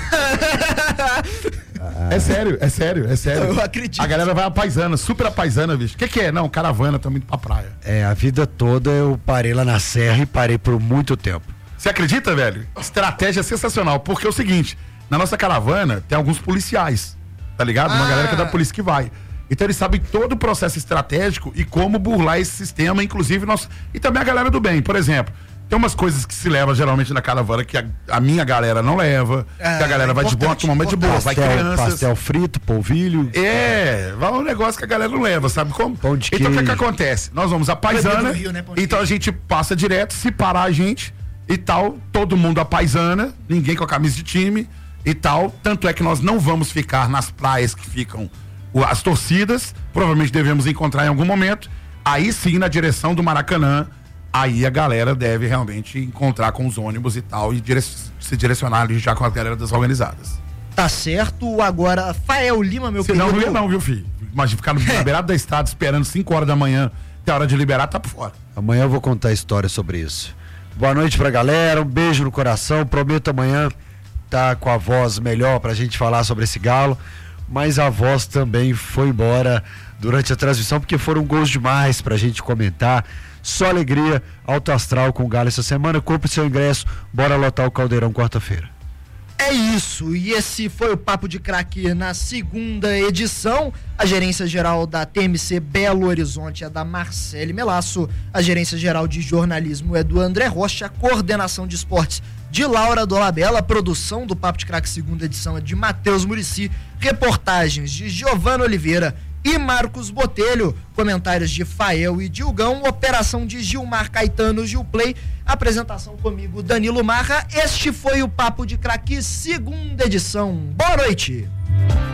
É sério, é sério, é sério. Eu acredito. A galera vai a paisana, super a paisana, bicho. O que que é? Não, caravana, tô indo pra praia. É, a vida toda eu parei lá na Serra e parei por muito tempo. Você acredita, velho? Estratégia sensacional, porque é o seguinte, na nossa caravana tem alguns policiais, tá ligado? Uma Ah. galera que é da polícia que vai. Então eles sabem todo o processo estratégico e como burlar esse sistema, inclusive nós... E também a galera do bem, por exemplo. Tem umas coisas que se leva geralmente na caravana que a, a minha galera não leva, É, que a galera vai de boa, a turma vai de boa, vai Pastel, crianças. pastel frito, polvilho. É, vai um negócio que a galera não leva, sabe como? Pão de Então o que que queijo. acontece? Nós vamos a paisana, Proibido no Rio, né, pão de então a gente passa direto, se parar a gente e tal, todo mundo a paisana, ninguém com a camisa de time e tal, tanto é que nós não vamos ficar nas praias que ficam o- as torcidas, provavelmente devemos encontrar em algum momento, aí sim na direção do Maracanã, aí a galera deve realmente encontrar com os ônibus e tal e dire- se direcionar ali já com a galera das organizadas. Tá certo. Agora, Fael Lima, meu Se não, querido. não ia não, viu, filho? Imagina ficar no, na beirada da estrada esperando cinco horas da manhã, até a hora de liberar, tá por fora. Amanhã eu vou contar história sobre isso. Boa noite pra galera, um beijo no coração. Prometo amanhã tá com a voz melhor pra gente falar sobre esse galo. Mas a voz também foi embora durante a transmissão, porque foram gols demais pra gente comentar. Só alegria, alto astral com o Galo essa semana. Compre seu ingresso, bora lotar o Caldeirão quarta-feira. É isso, e esse foi o Papo de Craque na segunda edição. A gerência geral da T M C Belo Horizonte é da Marcele Melasso, a gerência geral de jornalismo é do André Rocha, a coordenação de esportes de Laura Dolabella, a produção do Papo de Craque segunda edição é de Matheus Murici, reportagens de Giovana Oliveira e Marcos Botelho, comentários de Fael e Dilgão, operação de Gilmar Caetano, Gilplay, apresentação comigo, Danilo Marra. Este foi o Papo de Craque, segunda edição. Boa noite!